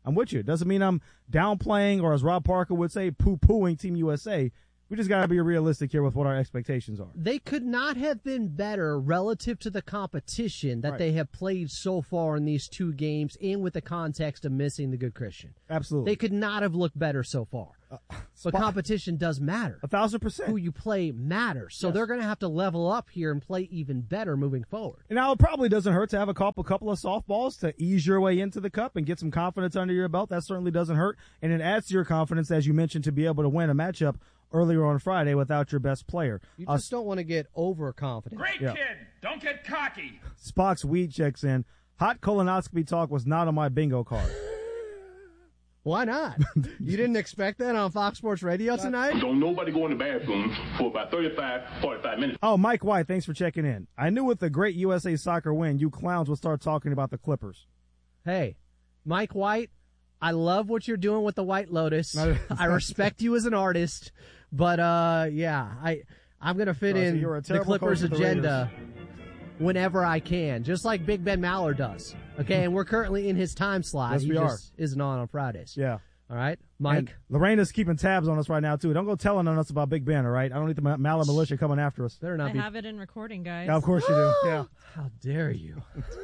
I'm with you. It doesn't mean I'm downplaying or, as Rob Parker would say, poo-pooing Team U S A. We just got to be realistic here with what our expectations are. They could not have been better relative to the competition that Right. they have played so far in these two games and with the context of missing the good Christian. Absolutely. They could not have looked better so far. Uh, but spot- competition does matter. A thousand percent. Who you play matters. So Yes. they're going to have to level up here and play even better moving forward. And now it probably doesn't hurt to have a couple, couple of softballs to ease your way into the cup and get some confidence under your belt. That certainly doesn't hurt. And it adds to your confidence, as you mentioned, to be able to win a matchup earlier on Friday without your best player. You Uh, just don't want to get overconfident. Great Yeah. kid. Don't get cocky. Spock's Weed checks in. Hot colonoscopy talk was not on my bingo card. Why not? You didn't expect that on Fox Sports Radio tonight? Don't nobody go in the bathroom for about thirty-five, forty-five minutes. Oh, Mike White, thanks for checking in. I knew with the great U S A Soccer win, you clowns would start talking about the Clippers. Hey, Mike White, I love what you're doing with the White Lotus. I respect you as an artist, but uh, yeah, I I'm gonna fit Oh, so in you're a the terrible Clippers coach with the agenda whenever I can, just like Big Ben Maller does. Okay, and we're currently in his time slot. Yes, he we just isn't on on Fridays. Yeah. All right, Mike. And Lorena's keeping tabs on us right now, too. Don't go telling on us about Big Ben, all right? I don't need the Ma- Mallet militia coming after us. Better I not be. have it in recording, guys. Yeah, of course you do. Yeah. How dare you?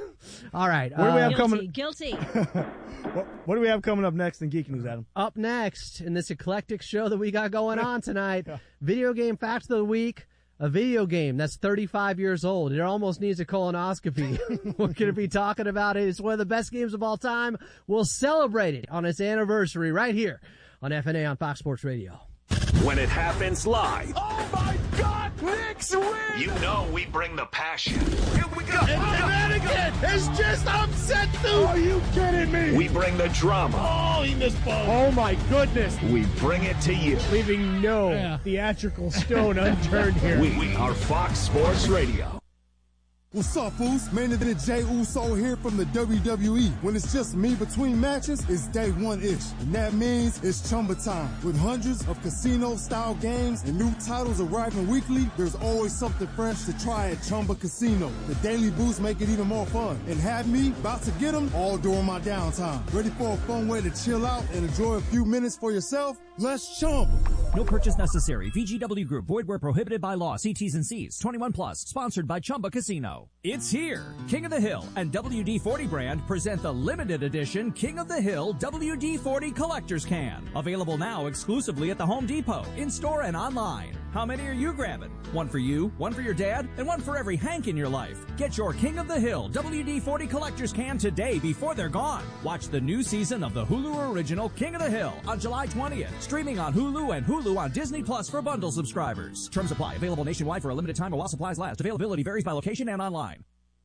All right. What do we have guilty, coming? Guilty. What, what do we have coming up next in Geek News, Adam? Up next in this eclectic show that we got going on tonight, video game fact of the week. A video game that's thirty-five years old. It almost needs a colonoscopy. We're going to be talking about it. It's one of the best games of all time. We'll celebrate it on its anniversary right here on F N A on Fox Sports Radio. When it happens live, Oh my God, Knicks win! you know we bring the passion. Here we go. Connecticut is just upset, dude. Are you kidding me? We bring the drama. Oh, he missed both. Oh my goodness. We bring it to you. Leaving no theatrical stone unturned here. We are Fox Sports Radio. What's up, fools? Man of the Jay Uso here from the W W E. When it's just me between matches, it's day one-ish. And that means it's Chumba time. With hundreds of casino-style games and new titles arriving weekly, there's always something fresh to try at Chumba Casino. The daily boosts make it even more fun. And have me about to get them all during my downtime. Ready for a fun way to chill out and enjoy a few minutes for yourself? Let's Chumba. No purchase necessary. V G W Group. Void where prohibited by law. See T's and C's. twenty-one plus. Sponsored by Chumba Casino. It's here. King of the Hill and W D forty brand present the limited edition King of the Hill W D forty Collector's Can. Available now exclusively at the Home Depot, in-store and online. How many are you grabbing? One for you, one for your dad, and one for every Hank in your life. Get your King of the Hill W D forty Collector's Can today before they're gone. Watch the new season of the Hulu original King of the Hill on July twentieth. Streaming on Hulu and Hulu on Disney Plus for bundle subscribers. Terms apply. Available nationwide for a limited time or while supplies last. Availability varies by location and online.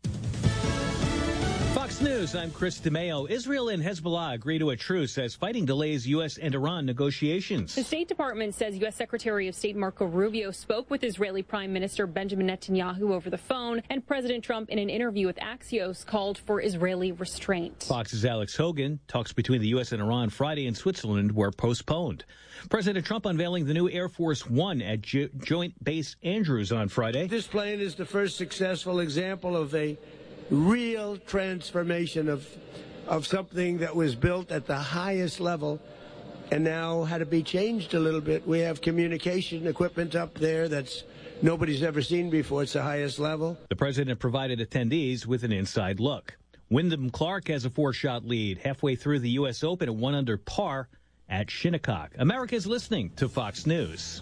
Fox News, I'm Chris DeMeo. Israel and Hezbollah agree to a truce as fighting delays U S and Iran negotiations. The State Department says U S Secretary of State Marco Rubio spoke with Israeli Prime Minister Benjamin Netanyahu over the phone, and President Trump, in an interview with Axios, called for Israeli restraint. Fox's Alex Hogan. Talks between the U S and Iran Friday in Switzerland were postponed. President Trump unveiling the new Air Force One at jo- Joint Base Andrews on Friday. This plane is the first successful example of a real transformation of of something that was built at the highest level and now had to be changed a little bit. We have communication equipment up there that's nobody's ever seen before. It's the highest level. The president provided attendees with an inside look. Wyndham Clark has a four-shot lead halfway through the U S Open at one under par at Shinnecock. America's listening to Fox News.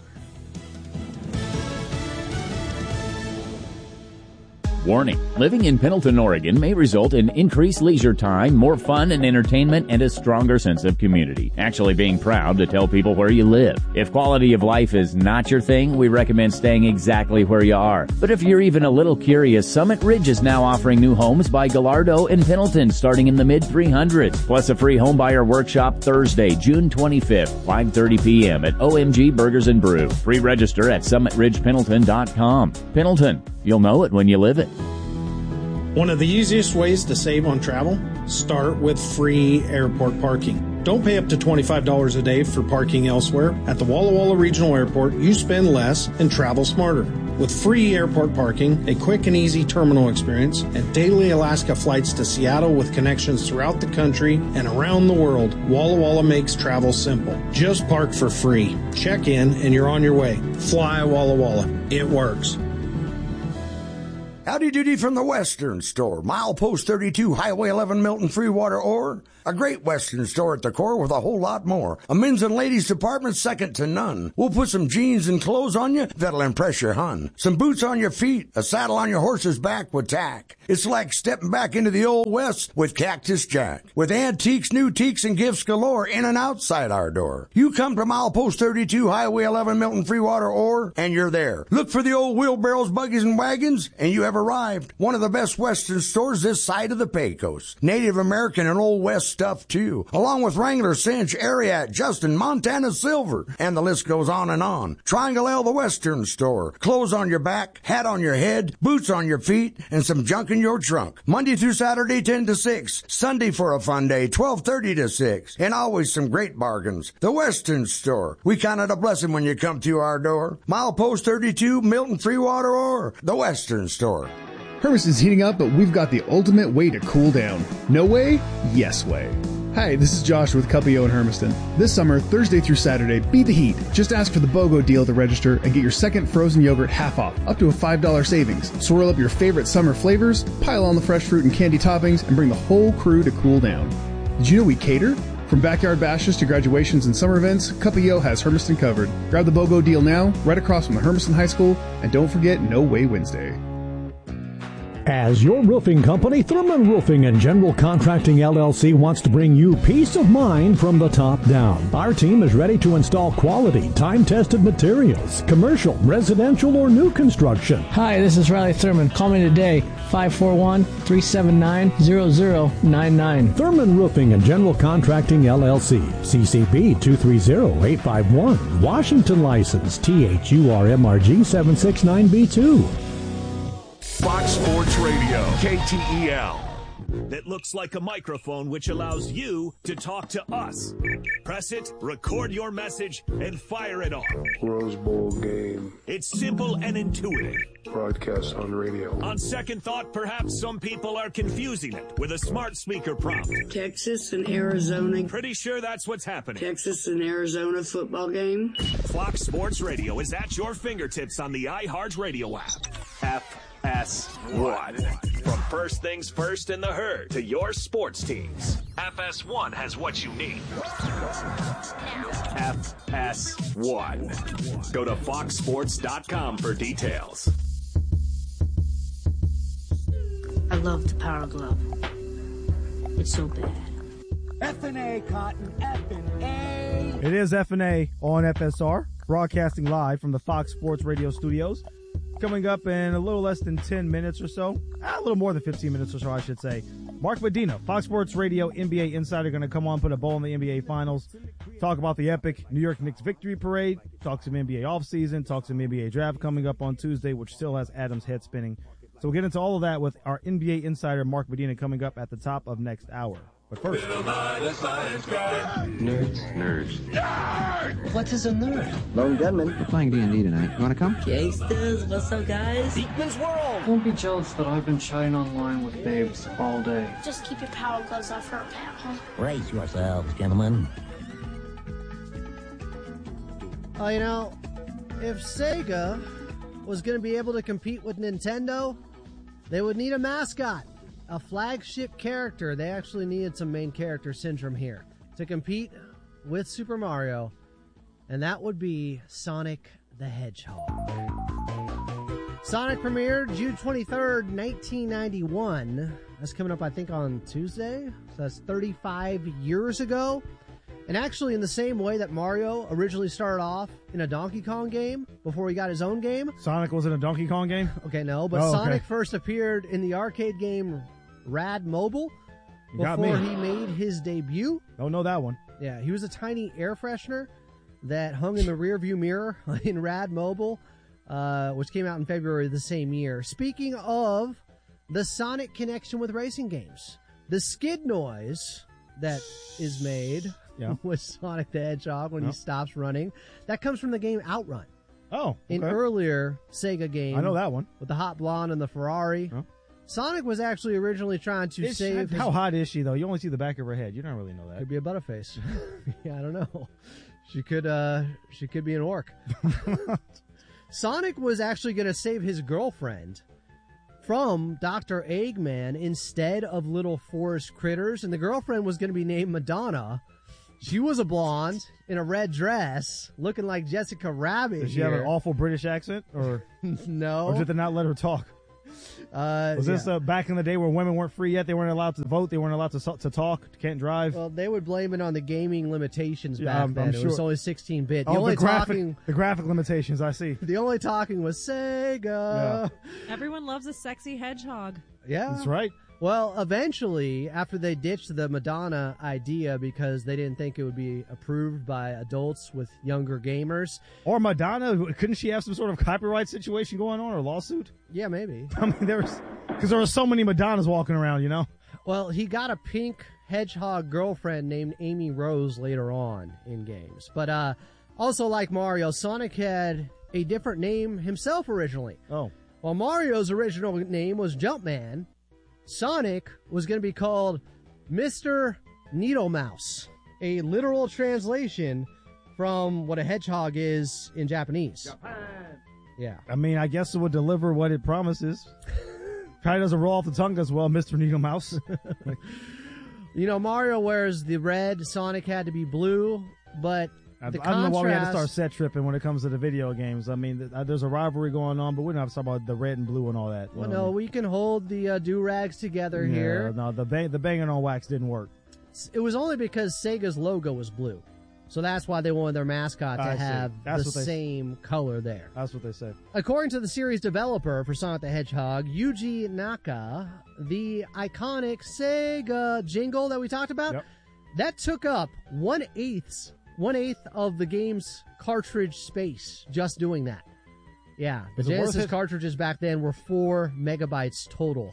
Warning, living in Pendleton, Oregon may result in increased leisure time, more fun and entertainment, and a stronger sense of community. Actually being proud to tell people where you live. If quality of life is not your thing, we recommend staying exactly where you are. But if you're even a little curious, Summit Ridge is now offering new homes by Gallardo and Pendleton starting in the mid three hundreds. Plus a free homebuyer workshop Thursday, June twenty-fifth, five thirty p.m. at O M G Burgers and Brew. Pre-register at summit ridge pendleton dot com. Pendleton, you'll know it when you live it. One of the easiest ways to save on travel? Start with free airport parking. Don't pay up to twenty-five dollars a day for parking elsewhere. At the Walla Walla Regional Airport, you spend less and travel smarter. With free airport parking, a quick and easy terminal experience, and daily Alaska flights to Seattle with connections throughout the country and around the world, Walla Walla makes travel simple. Just park for free. Check in and you're on your way. Fly Walla Walla. It works. Howdy doody from the Western Store. Milepost thirty-two, Highway eleven, Milton, Freewater, Ore. A great Western store at the core with a whole lot more. A men's and ladies department second to none. We'll put some jeans and clothes on you that'll impress your hun. Some boots on your feet, a saddle on your horse's back with tack. It's like stepping back into the Old West with Cactus Jack. With antiques, new teaks, and gifts galore in and outside our door. You come to Milepost thirty-two, Highway eleven, Milton, Freewater, Ore, and you're there. Look for the old wheelbarrows, buggies, and wagons, and you have arrived. One of the best Western stores this side of the Pecos. Native American and Old West stuff, too. Along with Wrangler, Cinch, Ariat, Justin, Montana Silver, and the list goes on and on. Triangle L, the Western Store. Clothes on your back, hat on your head, boots on your feet, and some junk in your trunk. Monday through Saturday, ten to six. Sunday for a fun day, twelve thirty to six. And always some great bargains. The Western Store. We count it a blessing when you come to our door. Milepost thirty-two, Milton, Freewater, or the Western Store. Hermiston's heating up, but we've got the ultimate way to cool down. No way? Yes way. Hi, this is Josh with Cuppio in Hermiston. This summer, Thursday through Saturday, beat the heat. Just ask for the BOGO deal at the register and get your second frozen yogurt half off, up to a five dollars savings. Swirl up your favorite summer flavors, pile on the fresh fruit and candy toppings, and bring the whole crew to cool down. Did you know we cater? From backyard bashes to graduations and summer events, Cuppio has Hermiston covered. Grab the BOGO deal now, right across from the Hermiston High School, and don't forget No Way Wednesday. As your roofing company, Thurman Roofing and General Contracting L L C wants to bring you peace of mind from the top down. Our team is ready to install quality, time-tested materials, commercial, residential, or new construction. Hi, this is Riley Thurman. Call me today, five four one, three seven nine, zero zero nine nine. Thurman Roofing and General Contracting L L C, C C B two three zero eight five one, Washington license T H U R M R G seven six nine B two. Fox Sports Radio, K T E L. That looks like a microphone which allows you to talk to us. Press it, record your message, and fire it off. Rose Bowl game. It's simple and intuitive. Broadcast on radio. On second thought, perhaps some people are confusing it with a smart speaker prompt. Texas and Arizona. Pretty sure that's what's happening. Texas and Arizona football game. Fox Sports Radio is at your fingertips on the iHeartRadio app. F S one. From first things first in the herd to your sports teams, F S one has what you need. F S one. Go to fox sports dot com for details. I love the Power Glove. It's so bad. F and A, Cotton, F and A. It is F and A on F S R, broadcasting live from the Fox Sports Radio studios. Coming up in a little less than ten minutes or so, a little more than fifteen minutes or so, I should say. Mark Medina, Fox Sports Radio N B A Insider, going to come on, put a bow on the N B A Finals, talk about the epic New York Knicks victory parade, talk some N B A offseason, talk some N B A draft coming up on Tuesday, which still has Adam's head spinning. So we'll get into all of that with our N B A Insider, Mark Medina, coming up at the top of next hour. But first, nerds, nerds. Nerd! What is a nerd? Lone gunman. We're playing D and D tonight. You want to come? Gangsters, what's up, guys? Beekman's World! Don't be jealous that I've been chatting online with babes all day. Just keep your power gloves off her, pal. Brace yourselves, gentlemen. Oh, you know, if Sega was going to be able to compete with Nintendo, they would need a mascot. A flagship character. They actually needed some main character syndrome here to compete with Super Mario, and that would be Sonic the Hedgehog. Sonic premiered June twenty-third, nineteen ninety-one. That's coming up, I think, on Tuesday. So that's thirty-five years ago. And actually, in the same way that Mario originally started off in a Donkey Kong game before he got his own game. Sonic was in a Donkey Kong game? Okay, no, but oh, Sonic okay. first appeared in the arcade game Rad Mobile you got before me. he made his debut. Don't know that one. Yeah, he was a tiny air freshener that hung in the rearview mirror in Rad Mobile, uh, which came out in February of the same year. Speaking of the Sonic connection with racing games, the skid noise that is made yeah. with Sonic the Hedgehog when yep. he stops running, that comes from the game Outrun. Oh, in okay. earlier Sega games. I know that one. With the hot blonde and the Ferrari. Huh? Sonic was actually originally trying to Is save she, his... How hot is she, though? You only see the back of her head. You don't really know that. Could be a butterface. Yeah, I don't know. She could uh she could be an orc. Sonic was actually going to save his girlfriend from Doctor Eggman instead of little forest critters, and the girlfriend was going to be named Madonna. She was a blonde in a red dress, looking like Jessica Rabbit. Does she here. have an awful British accent, or no? Or did they not let her talk? Uh, was this yeah. uh, back in the day where women weren't free yet? They weren't allowed to vote. They weren't allowed to to talk. Can't drive. Well, they would blame it on the gaming limitations Yeah, back I'm- then. I'm It was sure. only sixteen bit. The Oh, only the graphic, talking, the graphic limitations. I see. the only talking was Sega. Everyone loves a sexy hedgehog. Yeah. That's right. Well, eventually, after they ditched the Madonna idea because they didn't think it would be approved by adults with younger gamers. Or Madonna, couldn't she have some sort of copyright situation going on or lawsuit? Yeah, maybe. I mean, there was because there were so many Madonnas walking around, you know. Well, he got a pink hedgehog girlfriend named Amy Rose later on in games. But uh, also, like Mario, Sonic had a different name himself originally. Oh. While Mario's original name was Jumpman, Sonic was going to be called Mister Needle Mouse, a literal translation from what a hedgehog is in Japanese. Japan. Yeah. I mean, I guess it would deliver what it promises. Probably doesn't roll off the tongue as well, Mister Needle Mouse. You know, Mario wears the red, Sonic had to be blue, but I, the I don't know why we had to contrast- start set tripping when it comes to the video games. I mean, th- uh, there's a rivalry going on, but we don't have to talk about the red and blue and all that. you Well, know no, what we can hold the uh, do-rags together I mean? here. Yeah, no, the, bang, the banging on wax didn't work. It was only because Sega's logo was blue. So that's why they wanted their mascot to I see. have That's the what they- same color there. That's what they said. According to the series developer for Sonic the Hedgehog, Yuji Naka, the iconic Sega jingle that we talked about, Yep. that took up one-eighth, one-eighth of the game's cartridge space just doing that. Yeah, the Is it worth Genesis it? cartridges back then were four megabytes total.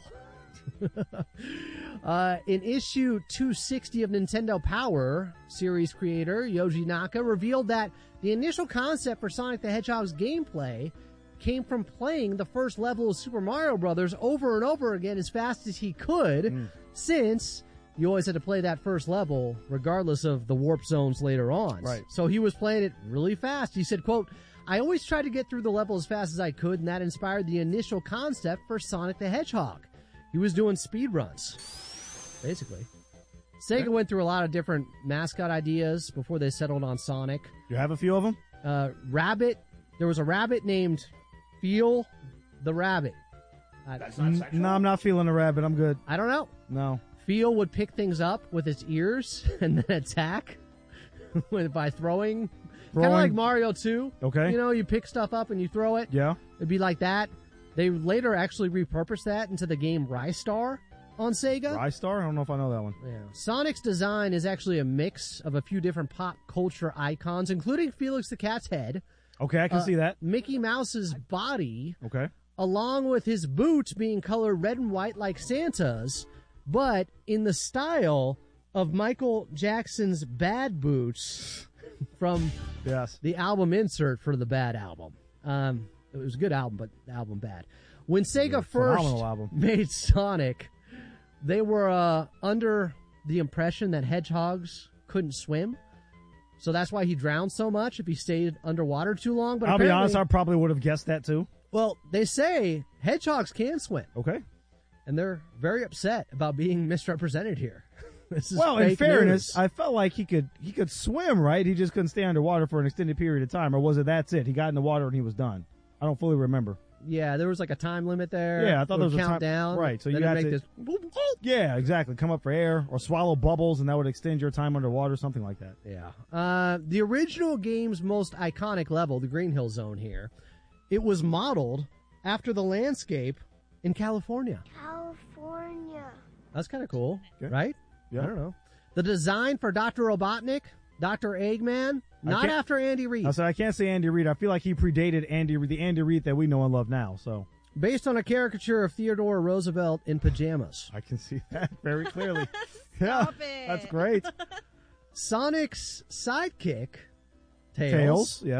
uh, in issue two sixty of Nintendo Power, series creator Yoji Naka revealed that the initial concept for Sonic the Hedgehog's gameplay came from playing the first level of Super Mario Brothers over and over again as fast as he could, Mm. since you always had to play that first level regardless of the warp zones later on. Right. So he was playing it really fast. He said, quote, "I always tried to get through the level as fast as I could, and that inspired the initial concept for Sonic the Hedgehog." He was doing speed runs, basically. Sega went through a lot of different mascot ideas before they settled on Sonic. You have a few of them? Uh, rabbit. There was a rabbit named Feel the Rabbit. I, N- no, I'm not feeling a rabbit. I'm good. I don't know. No. Feel would pick things up with its ears and then attack with- by throwing. Kind of Throwing. like Mario two. Okay. You know, you pick stuff up and you throw it. Yeah. It'd be like that. They later actually repurposed that into the game Rystar on Sega. Rystar? I don't know if I know that one. Yeah. Sonic's design is actually a mix of a few different pop culture icons, including Felix the Cat's head. Okay, I can uh, see that. Mickey Mouse's body, Okay. along with his boots being colored red and white like Santa's, but in the style of Michael Jackson's Bad Boots from yes. the album insert for the Bad album. Um, it was a good album, but the album bad. When Sega Yeah, first phenomenal album. made Sonic, they were uh, under the impression that hedgehogs couldn't swim. So that's why he drowned so much if he stayed underwater too long. But I'll be honest, apparently- I probably would have guessed that too. Well, they say hedgehogs can swim. Okay. And they're very upset about being misrepresented here. This is Well, in fake fairness, news. I felt like he could he could swim, right? He just couldn't stay underwater for an extended period of time, or was it that's it? He got in the water and he was done. I don't fully remember. Yeah, there was like a time limit there. Yeah, I thought It there would was a count time down. right. So then you it'd had make to, this. yeah, exactly. Come up for air or swallow bubbles, and that would extend your time underwater, something like that. Yeah. Uh, the original game's most iconic level, the Green Hill Zone here, it was modeled after the landscape in California. California. That's kind of cool, Okay. right? Yeah. I don't know. The design for Doctor Robotnik, Doctor Eggman, I not can't- after Andy Reid. I said I can't say Andy Reid. I feel like he predated Andy Reid, the Andy Reid that we know and love now. So Based on a caricature of Theodore Roosevelt in pajamas. I can see that very clearly. yeah, that's great. Sonic's sidekick, Tails, Tails, yes.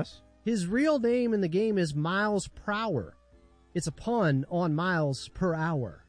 His real name in the game is Miles Prower. It's a pun on miles per hour.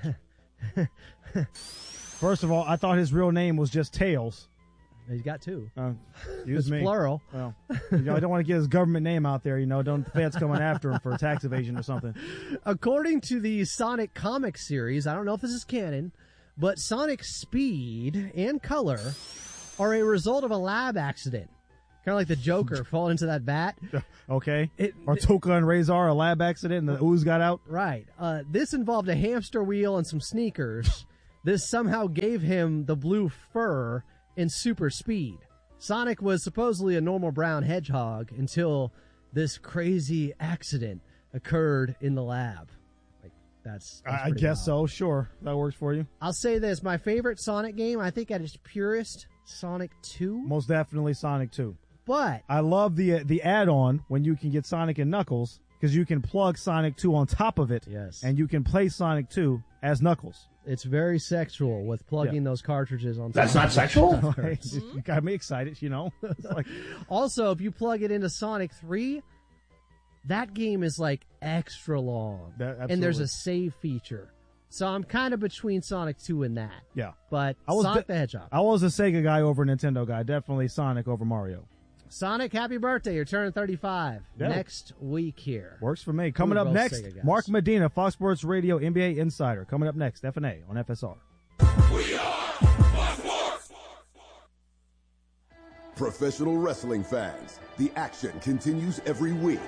First of all, I thought his real name was just Tails. He's got two. Uh, excuse It's me. plural. Well, you know, I don't want to get his government name out there. You know, don't the feds coming after him for tax evasion or something. According to the Sonic comic series, I don't know if this is canon, but Sonic's speed and color are a result of a lab accident. Kind of like the Joker falling into that vat. Okay. It, or Toka and Razor, a lab accident, and the ooze got out. Right. Uh, this involved a hamster wheel and some sneakers. This somehow gave him the blue fur and super speed. Sonic was supposedly a normal brown hedgehog until this crazy accident occurred in the lab. Like that's, that's I, I guess wild. so. Sure. That works for you. I'll say this. My favorite Sonic game, I think at its purest, Sonic two. Most definitely Sonic two. But I love the uh, the add-on when you can get Sonic and Knuckles, because you can plug Sonic two on top of it. Yes. And you can play Sonic two as Knuckles. It's very sexual with plugging Yeah. those cartridges on. That's top not of sexual? it. You got me excited, you know. It's like, also, if you plug it into Sonic three, that game is like extra long, That- and there's absolutely. a save feature. So I'm kind of between Sonic two and that. yeah. But I was Sonic de- the Hedgehog. I was a Sega guy over a Nintendo guy. Definitely Sonic over Mario. Sonic, happy birthday! You're turning thirty-five Yeah. next week here. Works for me. Coming We're up both next, Sega guys. Mark Medina, Fox Sports Radio N B A Insider. Coming up next, F N A on F S R. Professional wrestling fans, the action continues every week.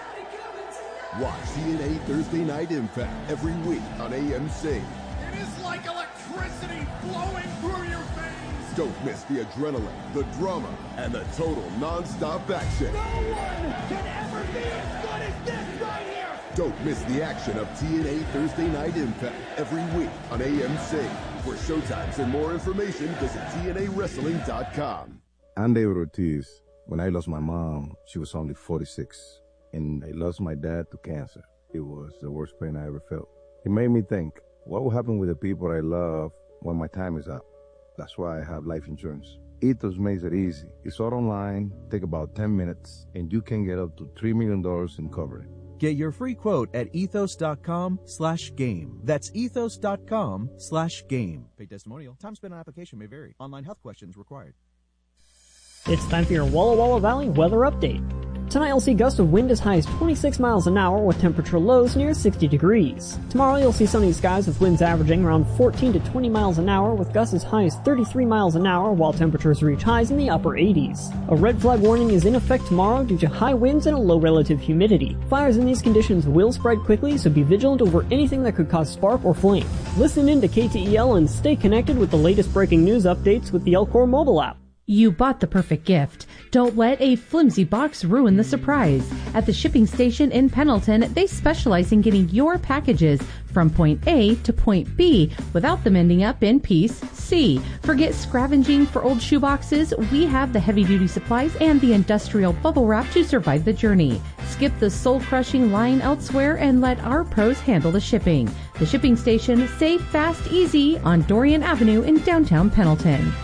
Watch T N A Thursday Night Impact every week on A M C. It is like electricity flowing through your veins. Don't miss the adrenaline, the drama, and the total non-stop action. No one can ever be as good as this right here. Don't miss the action of T N A Thursday Night Impact every week on A M C. For showtimes and more information, visit T N A wrestling dot com. I'm David Ortiz. When I lost my mom, she was only forty-six. And I lost my dad to cancer. It was the worst pain I ever felt. It made me think, what will happen with the people I love when my time is up? That's why I have life insurance. Ethos makes it easy. It's all online, take about ten minutes, and you can get up to three million dollars in coverage. Get your free quote at ethos.com slash game. That's ethos.com slash game. Paid testimonial. Time spent on application may vary. Online health questions required. It's time for your Walla Walla Valley weather update. Tonight you'll see gusts of wind as high as twenty-six miles an hour with temperature lows near sixty degrees. Tomorrow you'll see sunny skies with winds averaging around fourteen to twenty miles an hour with gusts as high as thirty-three miles an hour while temperatures reach highs in the upper eighties. A red flag warning is in effect tomorrow due to high winds and a low relative humidity. Fires in these conditions will spread quickly, so be vigilant over anything that could cause spark or flame. Listen in to K T E L and stay connected with the latest breaking news updates with the Elcor mobile app. You bought the perfect gift. Don't let a flimsy box ruin the surprise. At the shipping station in Pendleton, they specialize in getting your packages from point A to point B without them ending up in piece C. Forget scavenging for old shoeboxes. We have the heavy-duty supplies and the industrial bubble wrap to survive the journey. Skip the soul-crushing line elsewhere and let our pros handle the shipping. The shipping station, safe, fast, easy on Dorian Avenue in downtown Pendleton.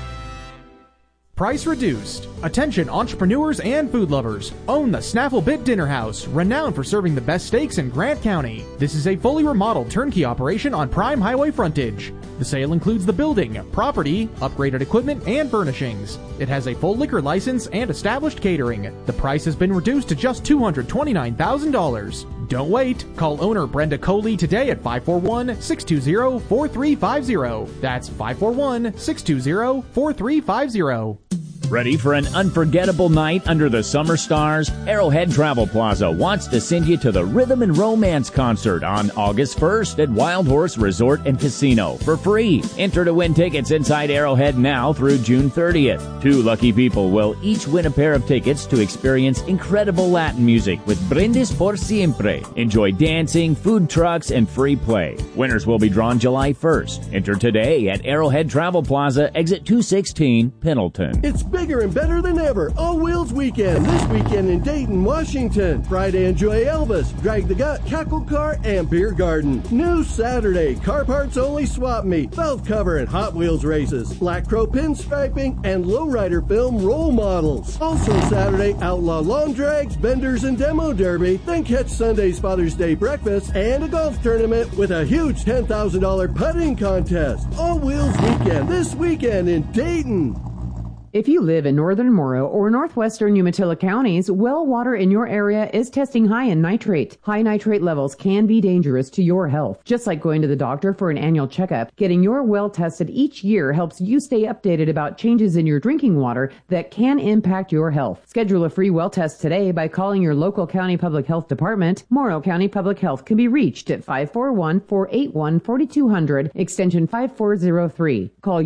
Price reduced. Attention entrepreneurs and food lovers. Own the Snaffle Bit Dinner House, renowned for serving the best steaks in Grant County. This is a fully remodeled turnkey operation on prime highway frontage. The sale includes the building, property, upgraded equipment, and furnishings. It has a full liquor license and established catering. The price has been reduced to just two hundred twenty-nine thousand dollars. Don't wait. Call owner Brenda Coley today at five four one, six two zero, four three five zero. That's five four one, six two zero, four three five zero. Ready for an unforgettable night under the summer stars? Arrowhead Travel Plaza wants to send you to the Rhythm and Romance concert on August first at Wild Horse Resort and Casino for free. Enter to win tickets inside Arrowhead now through June thirtieth. Two lucky people will each win a pair of tickets to experience incredible Latin music with Brindis por Siempre. Enjoy dancing, food trucks, and free play. Winners will be drawn July first. Enter today at Arrowhead Travel Plaza, exit two sixteen, Pendleton. It's big bigger and better than ever. All Wheels Weekend. This weekend in Dayton, Washington. Friday, enjoy Elvis, Drag the Gut, Cackle Car, and Beer Garden. New Saturday, car parts only swap meet, valve cover and Hot Wheels races, Black Crow pinstriping, and lowrider film role models. Also Saturday, outlaw lawn drags, vendors, and demo derby. Then catch Sunday's Father's Day breakfast and a golf tournament with a huge ten thousand dollars putting contest. All Wheels Weekend this weekend in Dayton. If you live in northern Morrow or northwestern Umatilla counties, well water in your area is testing high in nitrate. High nitrate levels can be dangerous to your health. Just like going to the doctor for an annual checkup, getting your well tested each year helps you stay updated about changes in your drinking water that can impact your health. Schedule a free well test today by calling your local county public health department. Morrow County Public Health can be reached at five four one, four eight one, four two zero zero, extension five four zero three. Call